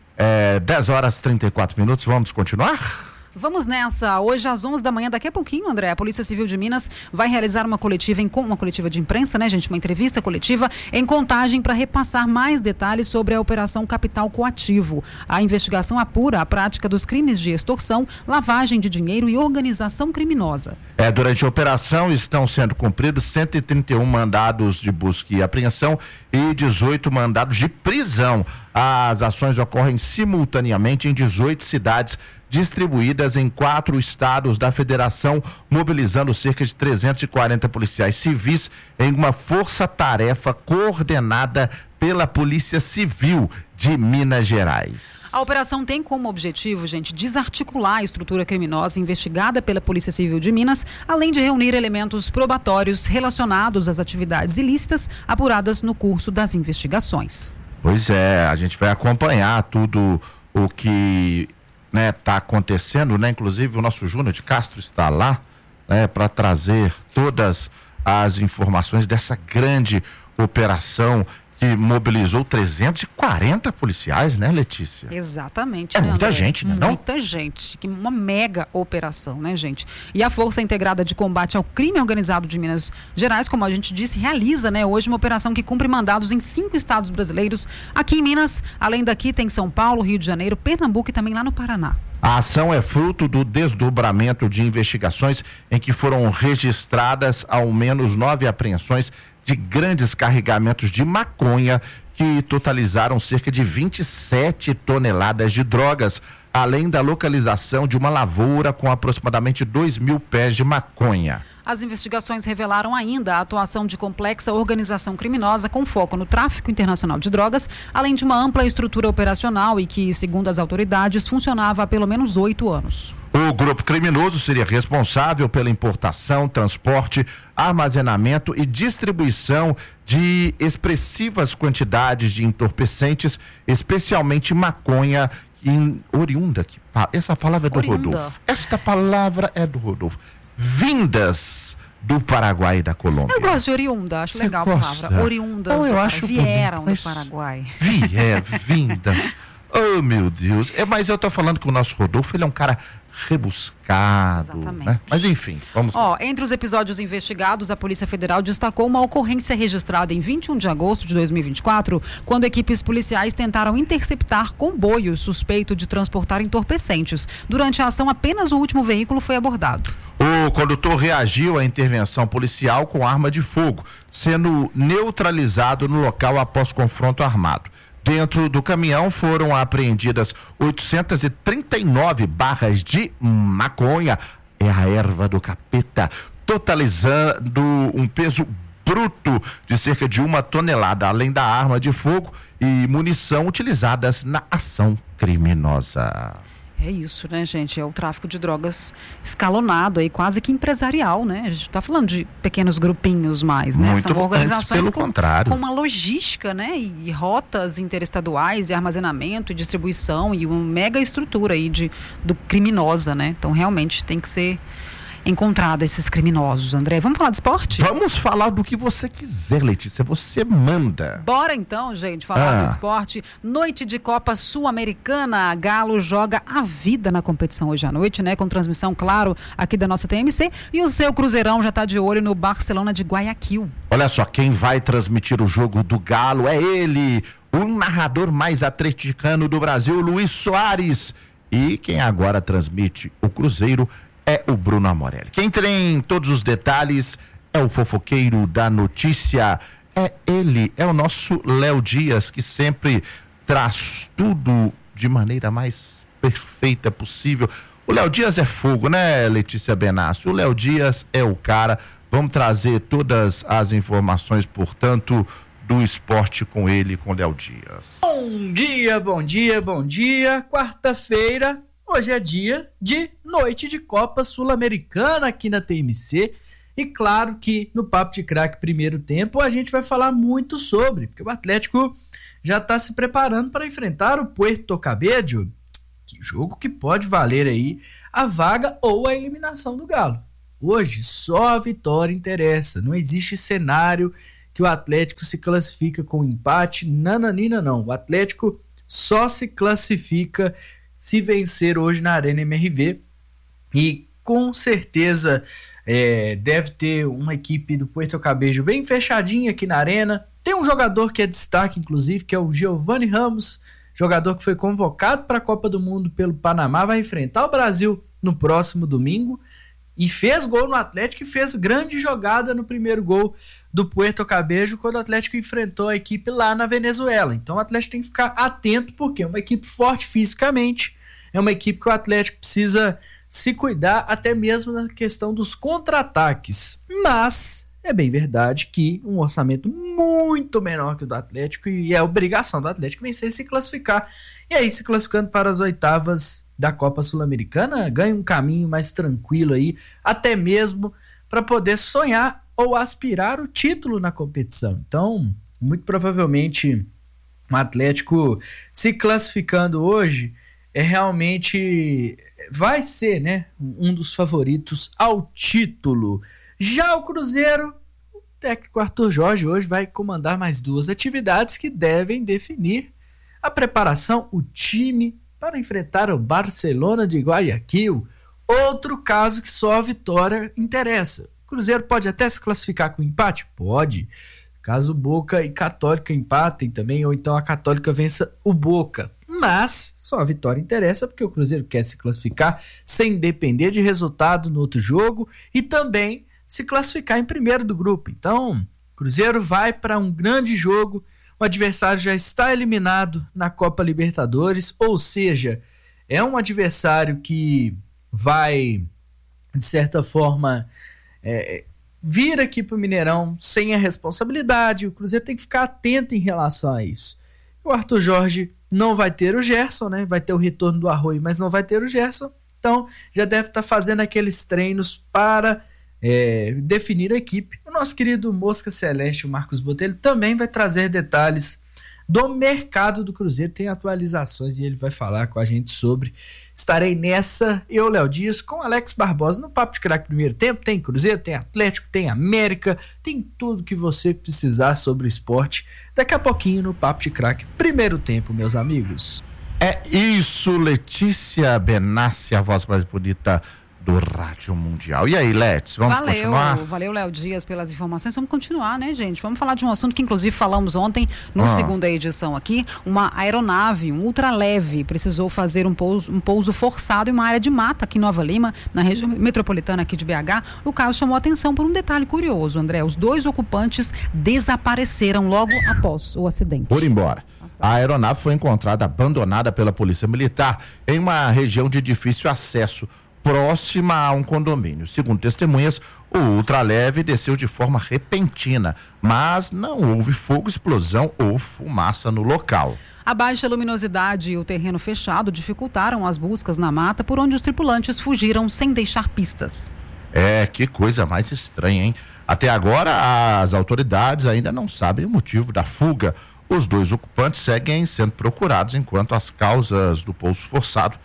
é, dez horas e trinta e quatro minutos, vamos continuar? Vamos nessa. Hoje às onze da manhã, daqui a pouquinho, André, a Polícia Civil de Minas vai realizar uma coletiva, em, uma coletiva de imprensa, né, gente? Uma entrevista coletiva em Contagem para repassar mais detalhes sobre a Operação Capital Coativo. A investigação apura a prática dos crimes de extorsão, lavagem de dinheiro e organização criminosa. É, durante a operação estão sendo cumpridos cento e trinta e um mandados de busca e apreensão e dezoito mandados de prisão. As ações ocorrem simultaneamente em dezoito cidades distribuídas em quatro estados da federação, mobilizando cerca de trezentos e quarenta policiais civis em uma força-tarefa coordenada pela Polícia Civil de Minas Gerais. A operação tem como objetivo, gente, desarticular a estrutura criminosa investigada pela Polícia Civil de Minas, além de reunir elementos probatórios relacionados às atividades ilícitas apuradas no curso das investigações. Pois é, a gente vai acompanhar tudo o que né, tá acontecendo, né? Inclusive o nosso Júnior de Castro está lá, né, para trazer todas as informações dessa grande operação que mobilizou trezentos e quarenta policiais, né, Letícia? Exatamente. É né, muita André? gente, né? Não? Muita gente. Que uma mega operação, né, gente? E a Força Integrada de Combate ao Crime Organizado de Minas Gerais, como a gente disse, realiza, né, hoje uma operação que cumpre mandados em cinco estados brasileiros. Aqui em Minas, além daqui, tem São Paulo, Rio de Janeiro, Pernambuco e também lá no Paraná. A ação é fruto do desdobramento de investigações em que foram registradas ao menos nove apreensões de grandes carregamentos de maconha que totalizaram cerca de vinte e sete toneladas de drogas, além da localização de uma lavoura com aproximadamente dois mil pés de maconha. As investigações revelaram ainda a atuação de complexa organização criminosa com foco no tráfico internacional de drogas, além de uma ampla estrutura operacional e que, segundo as autoridades, funcionava há pelo menos oito anos. O grupo criminoso seria responsável pela importação, transporte, armazenamento e distribuição de expressivas quantidades de entorpecentes, especialmente maconha em, oriunda. Que, essa palavra é do Oriunda. Rodolfo. Esta palavra é do Rodolfo. Vindas do Paraguai e da Colômbia. Eu gosto de oriunda, acho Você legal gosta? a palavra. Oriundas Não, eu do acho Paraguai. Vieram bonito, do mas- Paraguai. Vier, vindas. Oh, meu Deus. É, mas eu tô falando que o nosso Rodolfo, ele é um cara rebuscado. Exatamente. Né? Mas enfim, vamos lá. Ó, entre os episódios investigados, a Polícia Federal destacou uma ocorrência registrada em vinte e um de agosto de dois mil e vinte e quatro, quando equipes policiais tentaram interceptar comboio suspeito de transportar entorpecentes. Durante a ação, apenas o último veículo foi abordado. O condutor reagiu à intervenção policial com arma de fogo, sendo neutralizado no local após confronto armado. Dentro do caminhão foram apreendidas oitocentas e trinta e nove barras de maconha, é a erva do capeta, totalizando um peso bruto de cerca de uma tonelada, além da arma de fogo e munição utilizadas na ação criminosa. É isso, né, gente? É o tráfico de drogas escalonado aí, quase que empresarial, né? A gente tá falando de pequenos grupinhos mais, né? Muito São organizações antes, pelo com, contrário. com uma logística, né? E, e rotas interestaduais, e armazenamento, e distribuição, e uma mega estrutura aí de, do criminosa, né? Então, realmente, tem que ser encontrado esses criminosos, André. Vamos falar de esporte? Vamos falar do que você quiser, Letícia, você manda. Bora então, gente, falar Ah. do esporte. Noite de Copa Sul-Americana, Galo joga a vida na competição hoje à noite, né? Com transmissão, claro, aqui da nossa T M C, e o seu Cruzeirão já está de olho no Barcelona de Guayaquil. Olha só, quem vai transmitir o jogo do Galo é ele, o narrador mais atleticano do Brasil, Luiz Soares. E quem agora transmite o Cruzeiro é o Bruno Amorelli. Quem tem todos os detalhes é o fofoqueiro da notícia, é ele, é o nosso Léo Dias, que sempre traz tudo de maneira mais perfeita possível. O Léo Dias é fogo, né, Letícia Benassi? O Léo Dias é o cara. Vamos trazer todas as informações, portanto, do esporte com ele, com o Léo Dias. Bom dia, bom dia, bom dia. Quarta-feira, hoje é dia de noite de Copa Sul-Americana aqui na T M C. E claro que no Papo de Craque primeiro tempo a gente vai falar muito sobre, porque o Atlético já está se preparando para enfrentar o Puerto Cabello, que jogo que pode valer aí a vaga ou a eliminação do Galo. Hoje só a vitória interessa, não existe cenário que o Atlético se classifica com empate, nananina não, o Atlético só se classifica se vencer hoje na Arena M R V, e com certeza é, deve ter uma equipe do Puerto Cabello bem fechadinha aqui na Arena. Tem um jogador que é destaque, inclusive, que é o Giovanni Ramos, jogador que foi convocado para a Copa do Mundo pelo Panamá, vai enfrentar o Brasil no próximo domingo, e fez gol no Atlético e fez grande jogada no primeiro gol do Puerto Cabello quando o Atlético enfrentou a equipe lá na Venezuela. Então o Atlético tem que ficar atento, porque é uma equipe forte fisicamente, é uma equipe que o Atlético precisa se cuidar até mesmo na questão dos contra-ataques. Mas é bem verdade que um orçamento muito menor que o do Atlético, e é obrigação do Atlético vencer e se classificar. E aí, se classificando para as oitavas da Copa Sul-Americana, ganha um caminho mais tranquilo aí, até mesmo para poder sonhar ou aspirar o título na competição. Então, muito provavelmente o Atlético se classificando hoje é realmente, vai ser, né, um dos favoritos ao título. Já o Cruzeiro, o técnico Arthur Jorge hoje vai comandar mais duas atividades que devem definir a preparação, o time para enfrentar o Barcelona de Guayaquil. Outro caso que só a vitória interessa. O Cruzeiro pode até se classificar com empate? Pode. Caso Boca e Católica empatem também, ou então a Católica vença o Boca. Mas só a vitória interessa, porque o Cruzeiro quer se classificar sem depender de resultado no outro jogo e também se classificar em primeiro do grupo. Então, o Cruzeiro vai para um grande jogo. O adversário já está eliminado na Copa Libertadores, ou seja, é um adversário que vai, de certa forma, é, vir aqui para o Mineirão sem a responsabilidade. O Cruzeiro tem que ficar atento em relação a isso. O Arthur Jorge não vai ter o Gerson, né? Vai ter o retorno do Arroio, mas não vai ter o Gerson. Então, já deve estar fazendo aqueles treinos para É, definir a equipe. O nosso querido Mosca Celeste, o Marcos Botelho, também vai trazer detalhes do mercado do Cruzeiro, tem atualizações e ele vai falar com a gente sobre. Estarei nessa, eu, Léo Dias, com Alex Barbosa no Papo de Craque primeiro tempo. Tem Cruzeiro, tem Atlético, tem América, tem tudo que você precisar sobre o esporte. Daqui a pouquinho no Papo de Craque primeiro tempo, meus amigos. É isso, Letícia Benassi, a voz mais bonita do Rádio Mundial. E aí, Let's, vamos valeu, continuar? Valeu, Léo Dias, pelas informações. Vamos continuar, né, gente? Vamos falar de um assunto que, inclusive, falamos ontem, no ah. segunda edição aqui. Uma aeronave, um ultraleve, precisou fazer um pouso, um pouso forçado em uma área de mata aqui em Nova Lima, na região metropolitana aqui de B H. O caso chamou atenção por um detalhe curioso, André. Os dois ocupantes desapareceram logo após o acidente. Foram embora. A aeronave foi encontrada abandonada pela Polícia Militar em uma região de difícil acesso, próxima a um condomínio. Segundo testemunhas, o ultraleve desceu de forma repentina, mas não houve fogo, explosão ou fumaça no local. A baixa luminosidade e o terreno fechado dificultaram as buscas na mata, por onde os tripulantes fugiram sem deixar pistas. É, que coisa mais estranha, hein? Até agora, as autoridades ainda não sabem o motivo da fuga. Os dois ocupantes seguem sendo procurados, enquanto as causas do pouso forçado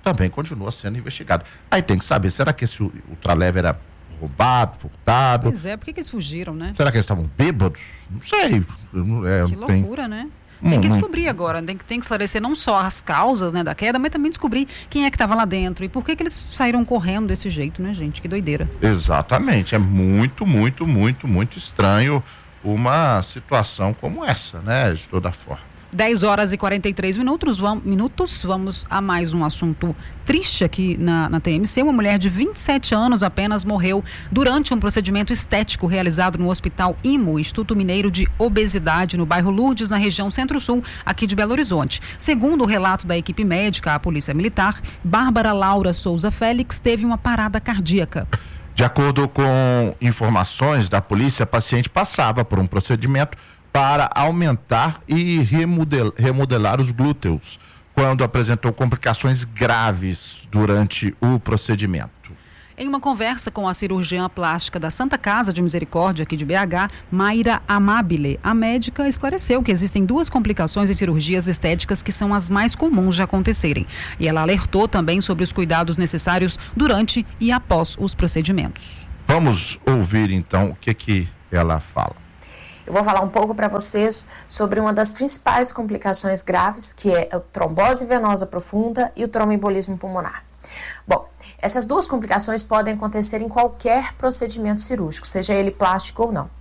também continua sendo investigado. Aí tem que saber, será que esse ultraleve era roubado, furtado? Pois é, por que, que eles fugiram, né? Será que eles estavam bêbados? Não sei. É, que loucura, tem... né? Tem que descobrir agora, tem que, tem que esclarecer não só as causas, né, da queda, mas também descobrir quem é que estava lá dentro e por que que eles saíram correndo desse jeito, né, gente? Que doideira. Exatamente, é muito, muito, muito, muito estranho uma situação como essa, né, de toda forma. dez horas e quarenta e três minutos, vamos, minutos, vamos a mais um assunto triste aqui na, na T M C. Uma mulher de vinte e sete anos apenas morreu durante um procedimento estético realizado no Hospital I M O, Instituto Mineiro de Obesidade, no bairro Lourdes, na região Centro-Sul, aqui de Belo Horizonte. Segundo o relato da equipe médica, a Polícia Militar, Bárbara Laura Souza Félix teve uma parada cardíaca. De acordo com informações da polícia, a paciente passava por um procedimento para aumentar e remodel, remodelar os glúteos, quando apresentou complicações graves durante o procedimento. Em uma conversa com a cirurgiã plástica da Santa Casa de Misericórdia, aqui de B H, Mayra Amabile, a médica esclareceu que existem duas complicações em cirurgias estéticas que são as mais comuns de acontecerem. E ela alertou também sobre os cuidados necessários durante e após os procedimentos. Vamos ouvir então o que que ela fala. Eu vou falar um pouco para vocês sobre uma das principais complicações graves, que é a trombose venosa profunda e o tromboembolismo pulmonar. Bom, essas duas complicações podem acontecer em qualquer procedimento cirúrgico, seja ele plástico ou não.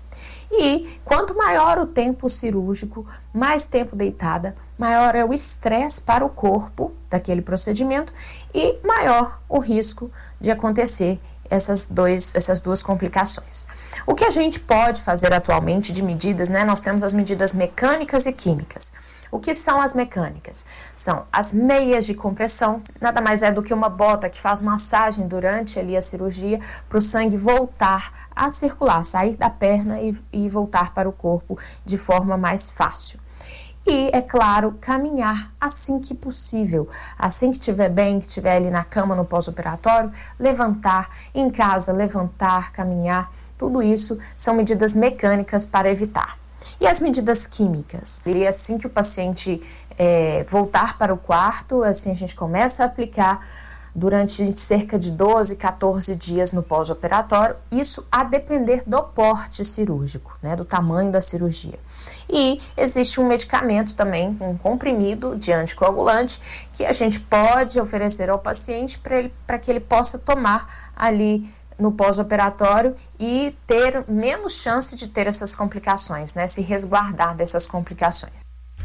E quanto maior o tempo cirúrgico, mais tempo deitada, maior é o estresse para o corpo daquele procedimento e maior o risco de acontecer essas, dois, essas duas complicações. O que a gente pode fazer atualmente de medidas, né? Nós temos as medidas mecânicas e químicas. O que são as mecânicas? São as meias de compressão, nada mais é do que uma bota que faz massagem durante ali a cirurgia para o sangue voltar a circular, sair da perna e, e voltar para o corpo de forma mais fácil. E, é claro, caminhar assim que possível. Assim que estiver bem, que estiver ali na cama no pós-operatório, levantar, em casa, levantar, caminhar, tudo isso são medidas mecânicas para evitar. E as medidas químicas? E assim que o paciente é, voltar para o quarto, assim a gente começa a aplicar durante cerca de doze, quatorze dias no pós-operatório, isso a depender do porte cirúrgico, né, do tamanho da cirurgia. E existe um medicamento também, um comprimido de anticoagulante, que a gente pode oferecer ao paciente para ele, para que ele possa tomar ali no pós-operatório e ter menos chance de ter essas complicações, né? Se resguardar dessas complicações.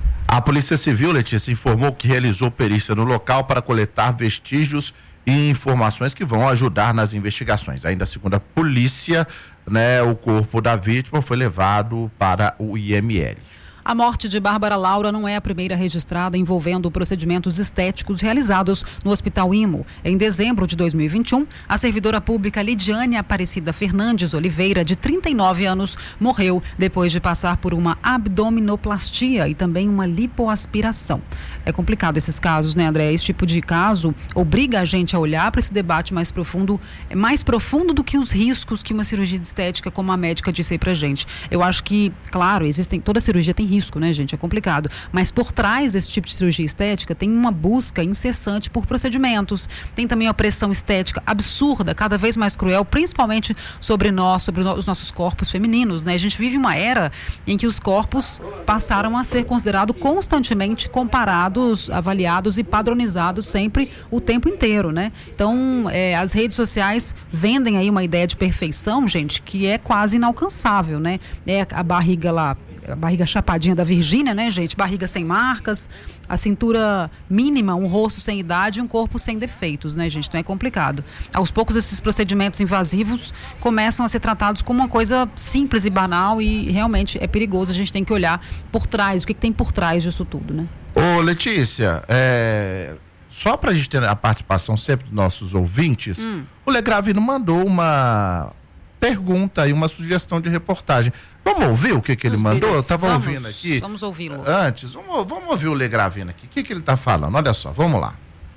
A Polícia Civil, Letícia, informou que realizou perícia no local para coletar vestígios e informações que vão ajudar nas investigações. Ainda segundo a polícia, né, o corpo da vítima foi levado para o I M L. A morte de Bárbara Laura não é a primeira registrada envolvendo procedimentos estéticos realizados no Hospital I M O. Em dezembro de dois mil e vinte e um, a servidora pública Lidiane Aparecida Fernandes Oliveira, de trinta e nove anos, morreu depois de passar por uma abdominoplastia e também uma lipoaspiração. É complicado esses casos, né, André? Esse tipo de caso obriga a gente a olhar para esse debate mais profundo, mais profundo do que os riscos que uma cirurgia de estética, como a médica disse aí pra gente. Eu acho que, claro, existem, toda cirurgia tem risco, né, gente? É complicado. Mas por trás desse tipo de cirurgia estética tem uma busca incessante por procedimentos. Tem também a pressão estética absurda, cada vez mais cruel, principalmente sobre nós, sobre os nossos corpos femininos, né? A gente vive uma era em que os corpos passaram a ser considerados constantemente comparados, avaliados e padronizados sempre o tempo inteiro, né? Então, é, as redes sociais vendem aí uma ideia de perfeição, gente, que é quase inalcançável, né? É a barriga lá, a barriga chapadinha da Virgínia, né, gente? Barriga sem marcas, a cintura mínima, um rosto sem idade e um corpo sem defeitos, né, gente? Então é complicado. Aos poucos, esses procedimentos invasivos começam a ser tratados como uma coisa simples e banal e realmente é perigoso. A gente tem que olhar por trás, o que, que tem por trás disso tudo, né? Ô, Letícia, é... só pra gente ter a participação sempre dos nossos ouvintes, hum. o Legravino mandou uma pergunta e uma sugestão de reportagem. Vamos ouvir o que que ele mandou? Eu estava ouvindo aqui. Vamos ouvi-lo. Antes, vamos, vamos ouvir o Legravino aqui. O que que ele está falando? Olha só, vamos lá.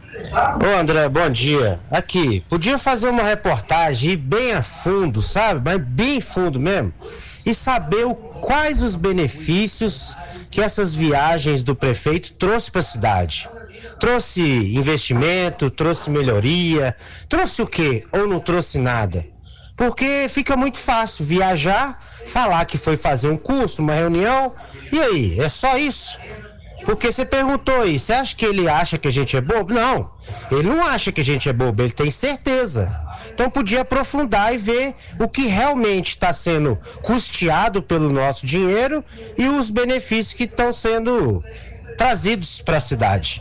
Ô André, bom dia. Aqui, podia fazer uma reportagem ir bem a fundo, sabe? Mas bem fundo mesmo. E saber o, quais os benefícios que essas viagens do prefeito trouxe para a cidade. Trouxe investimento, trouxe melhoria, trouxe o quê? Ou não trouxe nada? Porque fica muito fácil viajar, falar que foi fazer um curso, uma reunião, e aí, é só isso? Porque você perguntou aí, você acha que ele acha que a gente é bobo? Não, ele não acha que a gente é bobo, ele tem certeza. Então podia aprofundar e ver o que realmente está sendo custeado pelo nosso dinheiro e os benefícios que estão sendo trazidos para a cidade.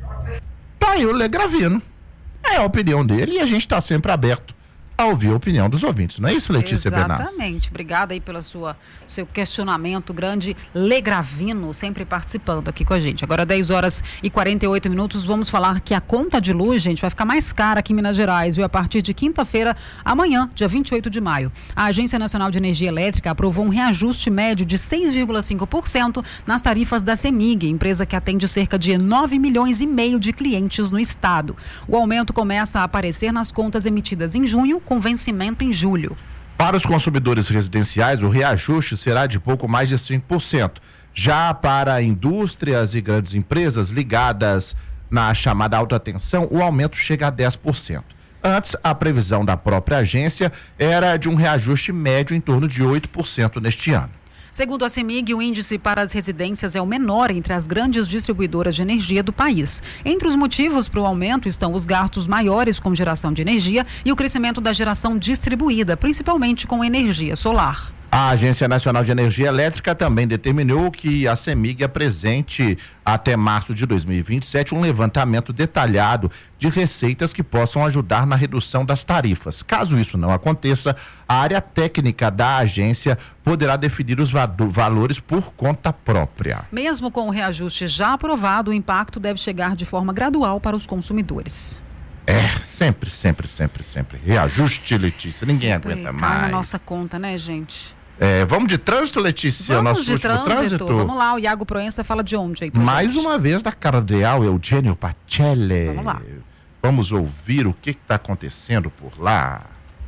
Tá aí o Legravino. É a opinião dele e a gente está sempre aberto a ouvir a opinião dos ouvintes, não é isso, Letícia Bernardes? Exatamente, obrigada aí pelo sua, seu questionamento, grande Legravino, sempre participando aqui com a gente. Agora dez horas e quarenta e oito minutos, vamos falar que a conta de luz, gente, vai ficar mais cara aqui em Minas Gerais, viu? A partir de quinta-feira, amanhã, dia vinte e oito de maio. A Agência Nacional de Energia Elétrica aprovou um reajuste médio de seis vírgula cinco por cento nas tarifas da CEMIG, empresa que atende cerca de nove milhões e meio de clientes no estado. O aumento começa a aparecer nas contas emitidas em junho, com vencimento em julho. Para os consumidores residenciais, o reajuste será de pouco mais de cinco por cento. Já para indústrias e grandes empresas ligadas na chamada alta tensão, o aumento chega a dez por cento. Antes, a previsão da própria agência era de um reajuste médio em torno de oito por cento neste ano. Segundo a CEMIG, o índice para as residências é o menor entre as grandes distribuidoras de energia do país. Entre os motivos para o aumento estão os gastos maiores com geração de energia e o crescimento da geração distribuída, principalmente com energia solar. A Agência Nacional de Energia Elétrica também determinou que a CEMIG apresente até março de dois mil e vinte e sete um levantamento detalhado de receitas que possam ajudar na redução das tarifas. Caso isso não aconteça, a área técnica da agência poderá definir os va- valores por conta própria. Mesmo com o reajuste já aprovado, o impacto deve chegar de forma gradual para os consumidores. É, sempre, sempre, sempre, sempre. Reajuste, Letícia, ninguém sempre aguenta cai mais. na nossa conta, né, gente? É, vamos de trânsito, Letícia? Vamos Nosso de último trânsito. trânsito. Vamos lá, o Iago Proença fala de onde aí pra Mais gente? uma vez da cardeal Eugênio Pacelli. Vamos lá. Vamos ouvir o que está acontecendo por lá.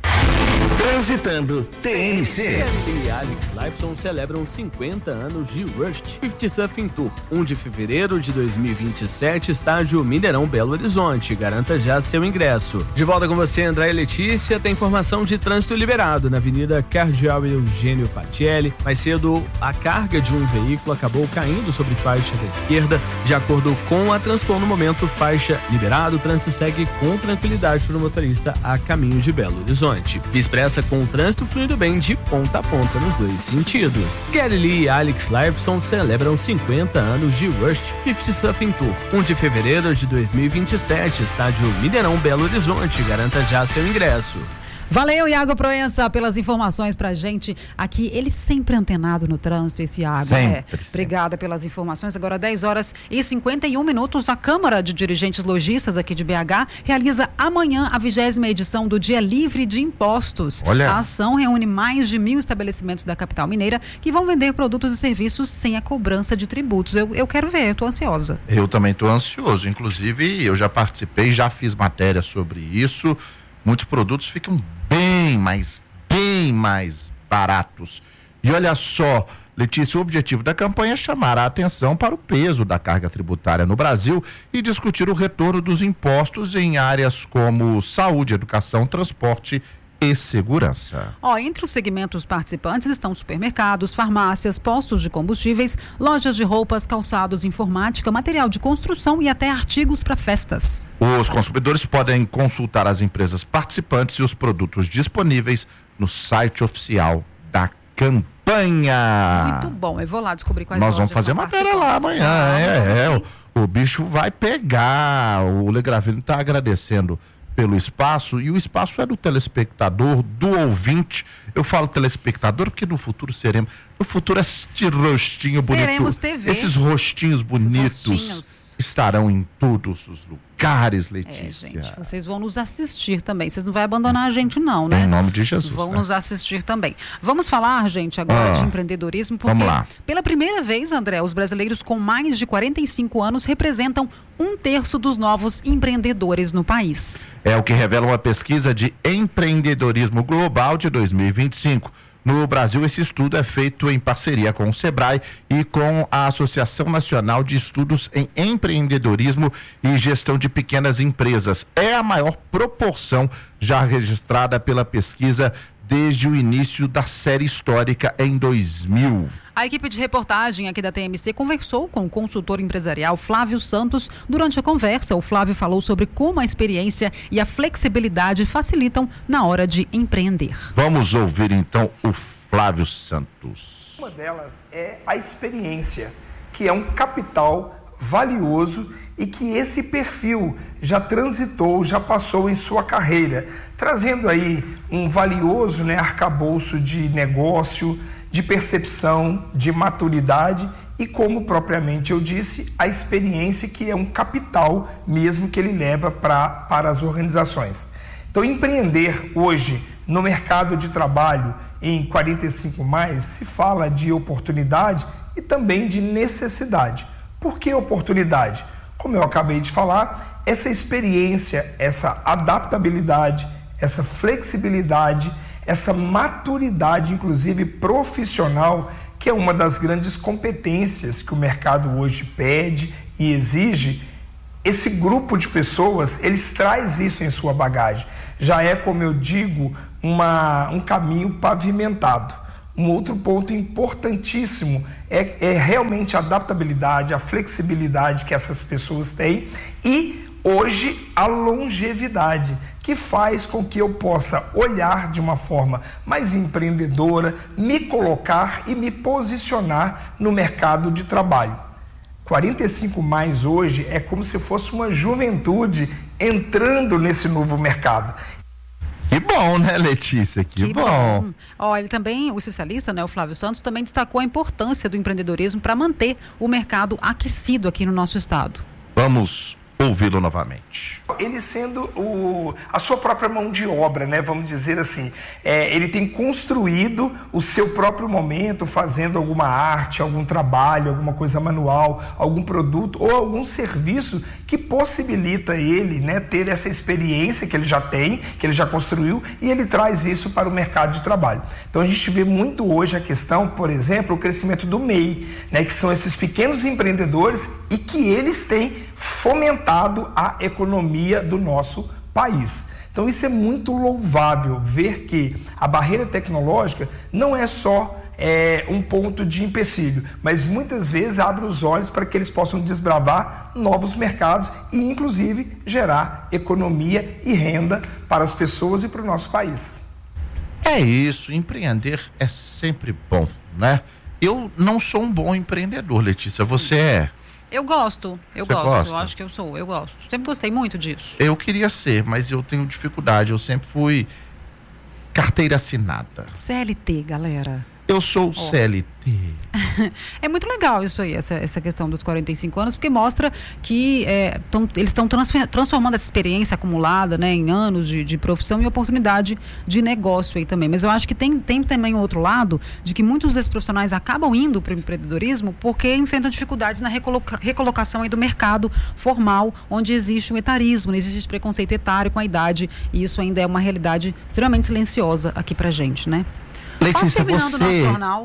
Transitando T N C. Gary e Alex Lifeson celebram cinquenta anos de Rust cinquenta Surfing Tour. um de fevereiro de dois mil e vinte e sete, estádio Mineirão Belo Horizonte. Garanta já seu ingresso. De volta com você, André e Letícia. Tem informação de trânsito liberado na Avenida Cardeal Eugênio Pacelli. Mais cedo, a carga de um veículo acabou caindo sobre faixa da esquerda. De acordo com a Transcom, no momento, faixa liberado. O trânsito segue com tranquilidade para o motorista a caminho de Belo Horizonte. Expressa com o trânsito fluindo bem de ponta a ponta nos dois sentidos. Gary Lee e Alex Lifeson celebram cinquenta anos de Rust cinquenta Surfing Tour. um de fevereiro de dois mil e vinte e sete, estádio Mineirão Belo Horizonte. Garanta já seu ingresso. Valeu, Iago Proença, pelas informações pra gente aqui. Ele sempre antenado no trânsito, esse Iago. Sempre, é. sempre. Obrigada pelas informações. Agora, dez horas e cinquenta e um minutos. A Câmara de Dirigentes Lojistas aqui de B H realiza amanhã a vigésima edição do Dia Livre de Impostos. Olha. A ação reúne mais de mil estabelecimentos da capital mineira que vão vender produtos e serviços sem a cobrança de tributos. Eu, eu quero ver, eu tô ansiosa. Eu também estou ansioso. Inclusive, eu já participei, já fiz matéria sobre isso. Muitos produtos ficam bem mais, bem mais baratos. E olha só, Letícia, o objetivo da campanha é chamar a atenção para o peso da carga tributária no Brasil e discutir o retorno dos impostos em áreas como saúde, educação, transporte e segurança. Ó, entre os segmentos participantes estão supermercados, farmácias, postos de combustíveis, lojas de roupas, calçados, informática, material de construção e até artigos para festas. Os consumidores podem consultar as empresas participantes e os produtos disponíveis no site oficial da campanha. Muito bom, eu vou lá descobrir quais Nós vamos lojas fazer estão matéria lá amanhã, Ah, é, é, o, o bicho vai pegar. O Legravino está agradecendo pelo espaço, e o espaço é do telespectador, do ouvinte. Eu falo telespectador porque no futuro seremos, no futuro este rostinho bonito, Seremos T V. esses rostinhos bonitos rostinhos. estarão em todos os lugares, Letícia. É, gente, vocês vão nos assistir também. Vocês não vão abandonar a gente, não, né? Em nome de Jesus. Vão né? nos assistir também. Vamos falar, gente, agora Ah, de empreendedorismo, porque vamos lá. pela primeira vez, André, os brasileiros com mais de quarenta e cinco anos representam um terço dos novos empreendedores no país. É o que revela uma pesquisa de empreendedorismo global de dois mil e vinte e cinco. No Brasil, esse estudo é feito em parceria com o Sebrae e com a Associação Nacional de Estudos em Empreendedorismo e Gestão de Pequenas Empresas. É a maior proporção já registrada pela pesquisa desde o início da série histórica em dois mil. A equipe de reportagem aqui da T M C conversou com o consultor empresarial Flávio Santos. Durante a conversa, o Flávio falou sobre como a experiência e a flexibilidade facilitam na hora de empreender. Vamos ouvir então o Flávio Santos. Uma delas é a experiência, que é um capital valioso e que esse perfil já transitou, já passou em sua carreira, trazendo aí um valioso, né, arcabouço de negócio, de percepção, de maturidade e, como propriamente eu disse, a experiência, que é um capital mesmo que ele leva pra, para as organizações. Então, empreender hoje no mercado de trabalho em quarenta e cinco mais, se fala de oportunidade e também de necessidade. Por que oportunidade? Como eu acabei de falar, essa experiência, essa adaptabilidade, essa flexibilidade, essa maturidade, inclusive profissional, que é uma das grandes competências que o mercado hoje pede e exige. Esse grupo de pessoas, eles traz isso em sua bagagem. Já é, como eu digo, uma, um caminho pavimentado. Um outro ponto importantíssimo é, é realmente a adaptabilidade, a flexibilidade que essas pessoas têm e, hoje, a longevidade, que faz com que eu possa olhar de uma forma mais empreendedora, me colocar e me posicionar no mercado de trabalho. quarenta e cinco mais hoje é como se fosse uma juventude entrando nesse novo mercado. Que bom, né, Letícia? Que, que bom. bom. Ó, ele também, o especialista, né, o Flávio Santos, também destacou a importância do empreendedorismo para manter o mercado aquecido aqui no nosso estado. Vamos ouvi-lo novamente. Ele sendo o, a sua própria mão de obra, né? Vamos dizer assim, é, ele tem construído o seu próprio momento, fazendo alguma arte, algum trabalho, alguma coisa manual, algum produto ou algum serviço que possibilita ele, né, ter essa experiência que ele já tem, que ele já construiu, e ele traz isso para o mercado de trabalho. Então a gente vê muito hoje a questão, por exemplo, o crescimento do M E I, né, que são esses pequenos empreendedores e que eles têm fomentado a economia do nosso país. Então isso é muito louvável, ver que a barreira tecnológica não é só é, um ponto de empecilho, mas muitas vezes abre os olhos para que eles possam desbravar novos mercados e inclusive gerar economia e renda para as pessoas e para o nosso país. É isso, empreender é sempre bom, né? Eu não sou um bom empreendedor, Letícia, você é? Eu gosto, eu Você gosto, gosta? eu acho que eu sou, eu gosto. Sempre gostei muito disso. Eu queria ser, mas eu tenho dificuldade, eu sempre fui carteira assinada. C L T, galera. Eu sou oh. C L T. É muito legal isso aí, essa, essa questão dos quarenta e cinco anos, porque mostra que é, tão, eles estão transformando essa experiência acumulada, né, em anos de, de profissão e oportunidade de negócio aí também. Mas eu acho que tem, tem também um outro lado, de que muitos desses profissionais acabam indo para o empreendedorismo porque enfrentam dificuldades na recoloca, recolocação aí do mercado formal, onde existe um etarismo, existe preconceito etário com a idade, e isso ainda é uma realidade extremamente silenciosa aqui pra gente, né? Letícia, você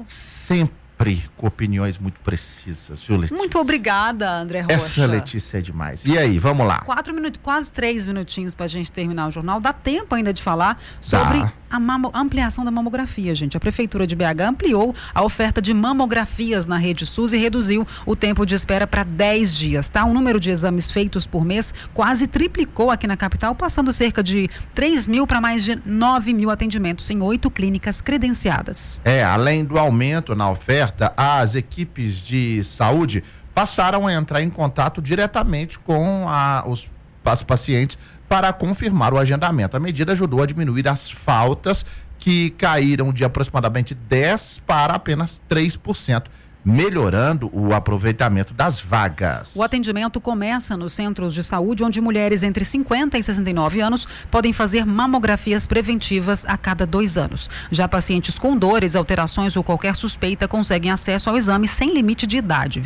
sempre com opiniões muito precisas, viu, Letícia? Muito obrigada, André Rocha. Essa Letícia é demais. E aí, vamos lá. Quatro minutos, quase três minutinhos pra gente terminar o jornal. Dá tempo ainda de falar sobre Dá. a mamo, ampliação da mamografia, gente. A Prefeitura de B H ampliou a oferta de mamografias na rede SUS e reduziu o tempo de espera para dez dias, tá? O número de exames feitos por mês quase triplicou aqui na capital, passando cerca de três mil para mais de nove mil atendimentos em oito clínicas credenciadas. É, além do aumento na oferta, as equipes de saúde passaram a entrar em contato diretamente com a, os, as pacientes para confirmar o agendamento. A medida ajudou a diminuir as faltas, que caíram de aproximadamente dez por cento para apenas três por cento, melhorando o aproveitamento das vagas. O atendimento começa nos centros de saúde, onde mulheres entre cinquenta e sessenta e nove anos podem fazer mamografias preventivas a cada dois anos. Já pacientes com dores, alterações ou qualquer suspeita conseguem acesso ao exame sem limite de idade, viu?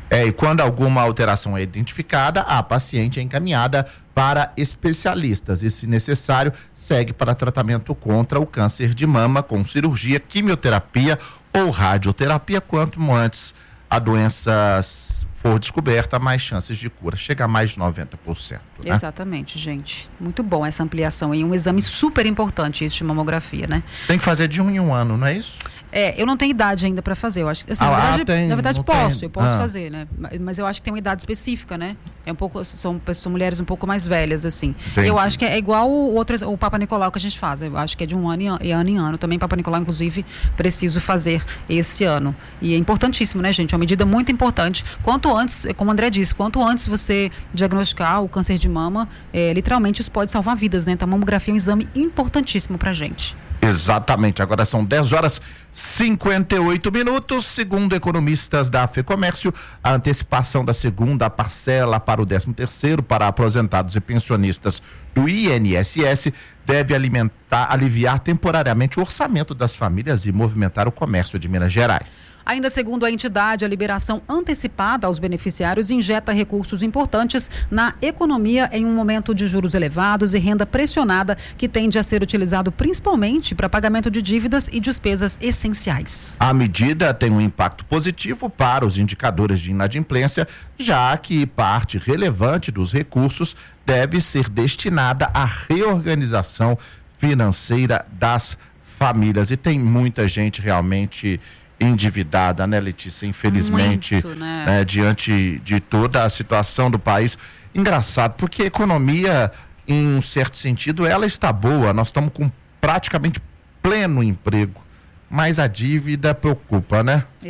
É, e quando alguma alteração é identificada, a paciente é encaminhada para especialistas e, se necessário, segue para tratamento contra o câncer de mama com cirurgia, quimioterapia ou radioterapia. Quanto antes a doença for descoberta, mais chances de cura. Chega a mais de noventa por cento. Né? Exatamente, gente. Muito bom essa ampliação e um exame super importante esse de mamografia, né? Tem que fazer de um em um ano, não é isso? É, eu não tenho idade ainda para fazer. Eu acho que, assim, ah, na verdade, tem, na verdade posso, tem. eu posso ah. fazer, né? Mas eu acho que tem uma idade específica, né? É um pouco, são, são mulheres um pouco mais velhas, assim. Entendi. Eu acho que é igual o outro, o Papa Nicolau que a gente faz. Eu acho que é de um ano em ano em ano. Também Papa Nicolau, inclusive, preciso fazer esse ano. E é importantíssimo, né, gente? É uma medida muito importante. Quanto antes, como o André disse, quanto antes você diagnosticar o câncer de mama, é, literalmente isso pode salvar vidas, né? Então a mamografia é um exame importantíssimo pra gente. Exatamente, agora são dez horas e cinquenta e oito minutos. Segundo economistas da FEComércio, a antecipação da segunda parcela para o décimo terceiro para aposentados e pensionistas do I N S S deve alimentar, aliviar temporariamente o orçamento das famílias e movimentar o comércio de Minas Gerais. Ainda segundo a entidade, a liberação antecipada aos beneficiários injeta recursos importantes na economia em um momento de juros elevados e renda pressionada que tende a ser utilizado principalmente para pagamento de dívidas e despesas essenciais. A medida tem um impacto positivo para os indicadores de inadimplência, já que parte relevante dos recursos deve ser destinada à reorganização financeira das famílias. E tem muita gente realmente endividada, né, Letícia? Infelizmente, Muito, né? Né, diante de toda a situação do país. Engraçado, porque a economia, em um certo sentido, ela está boa. Nós estamos com praticamente pleno emprego, mas a dívida preocupa, né?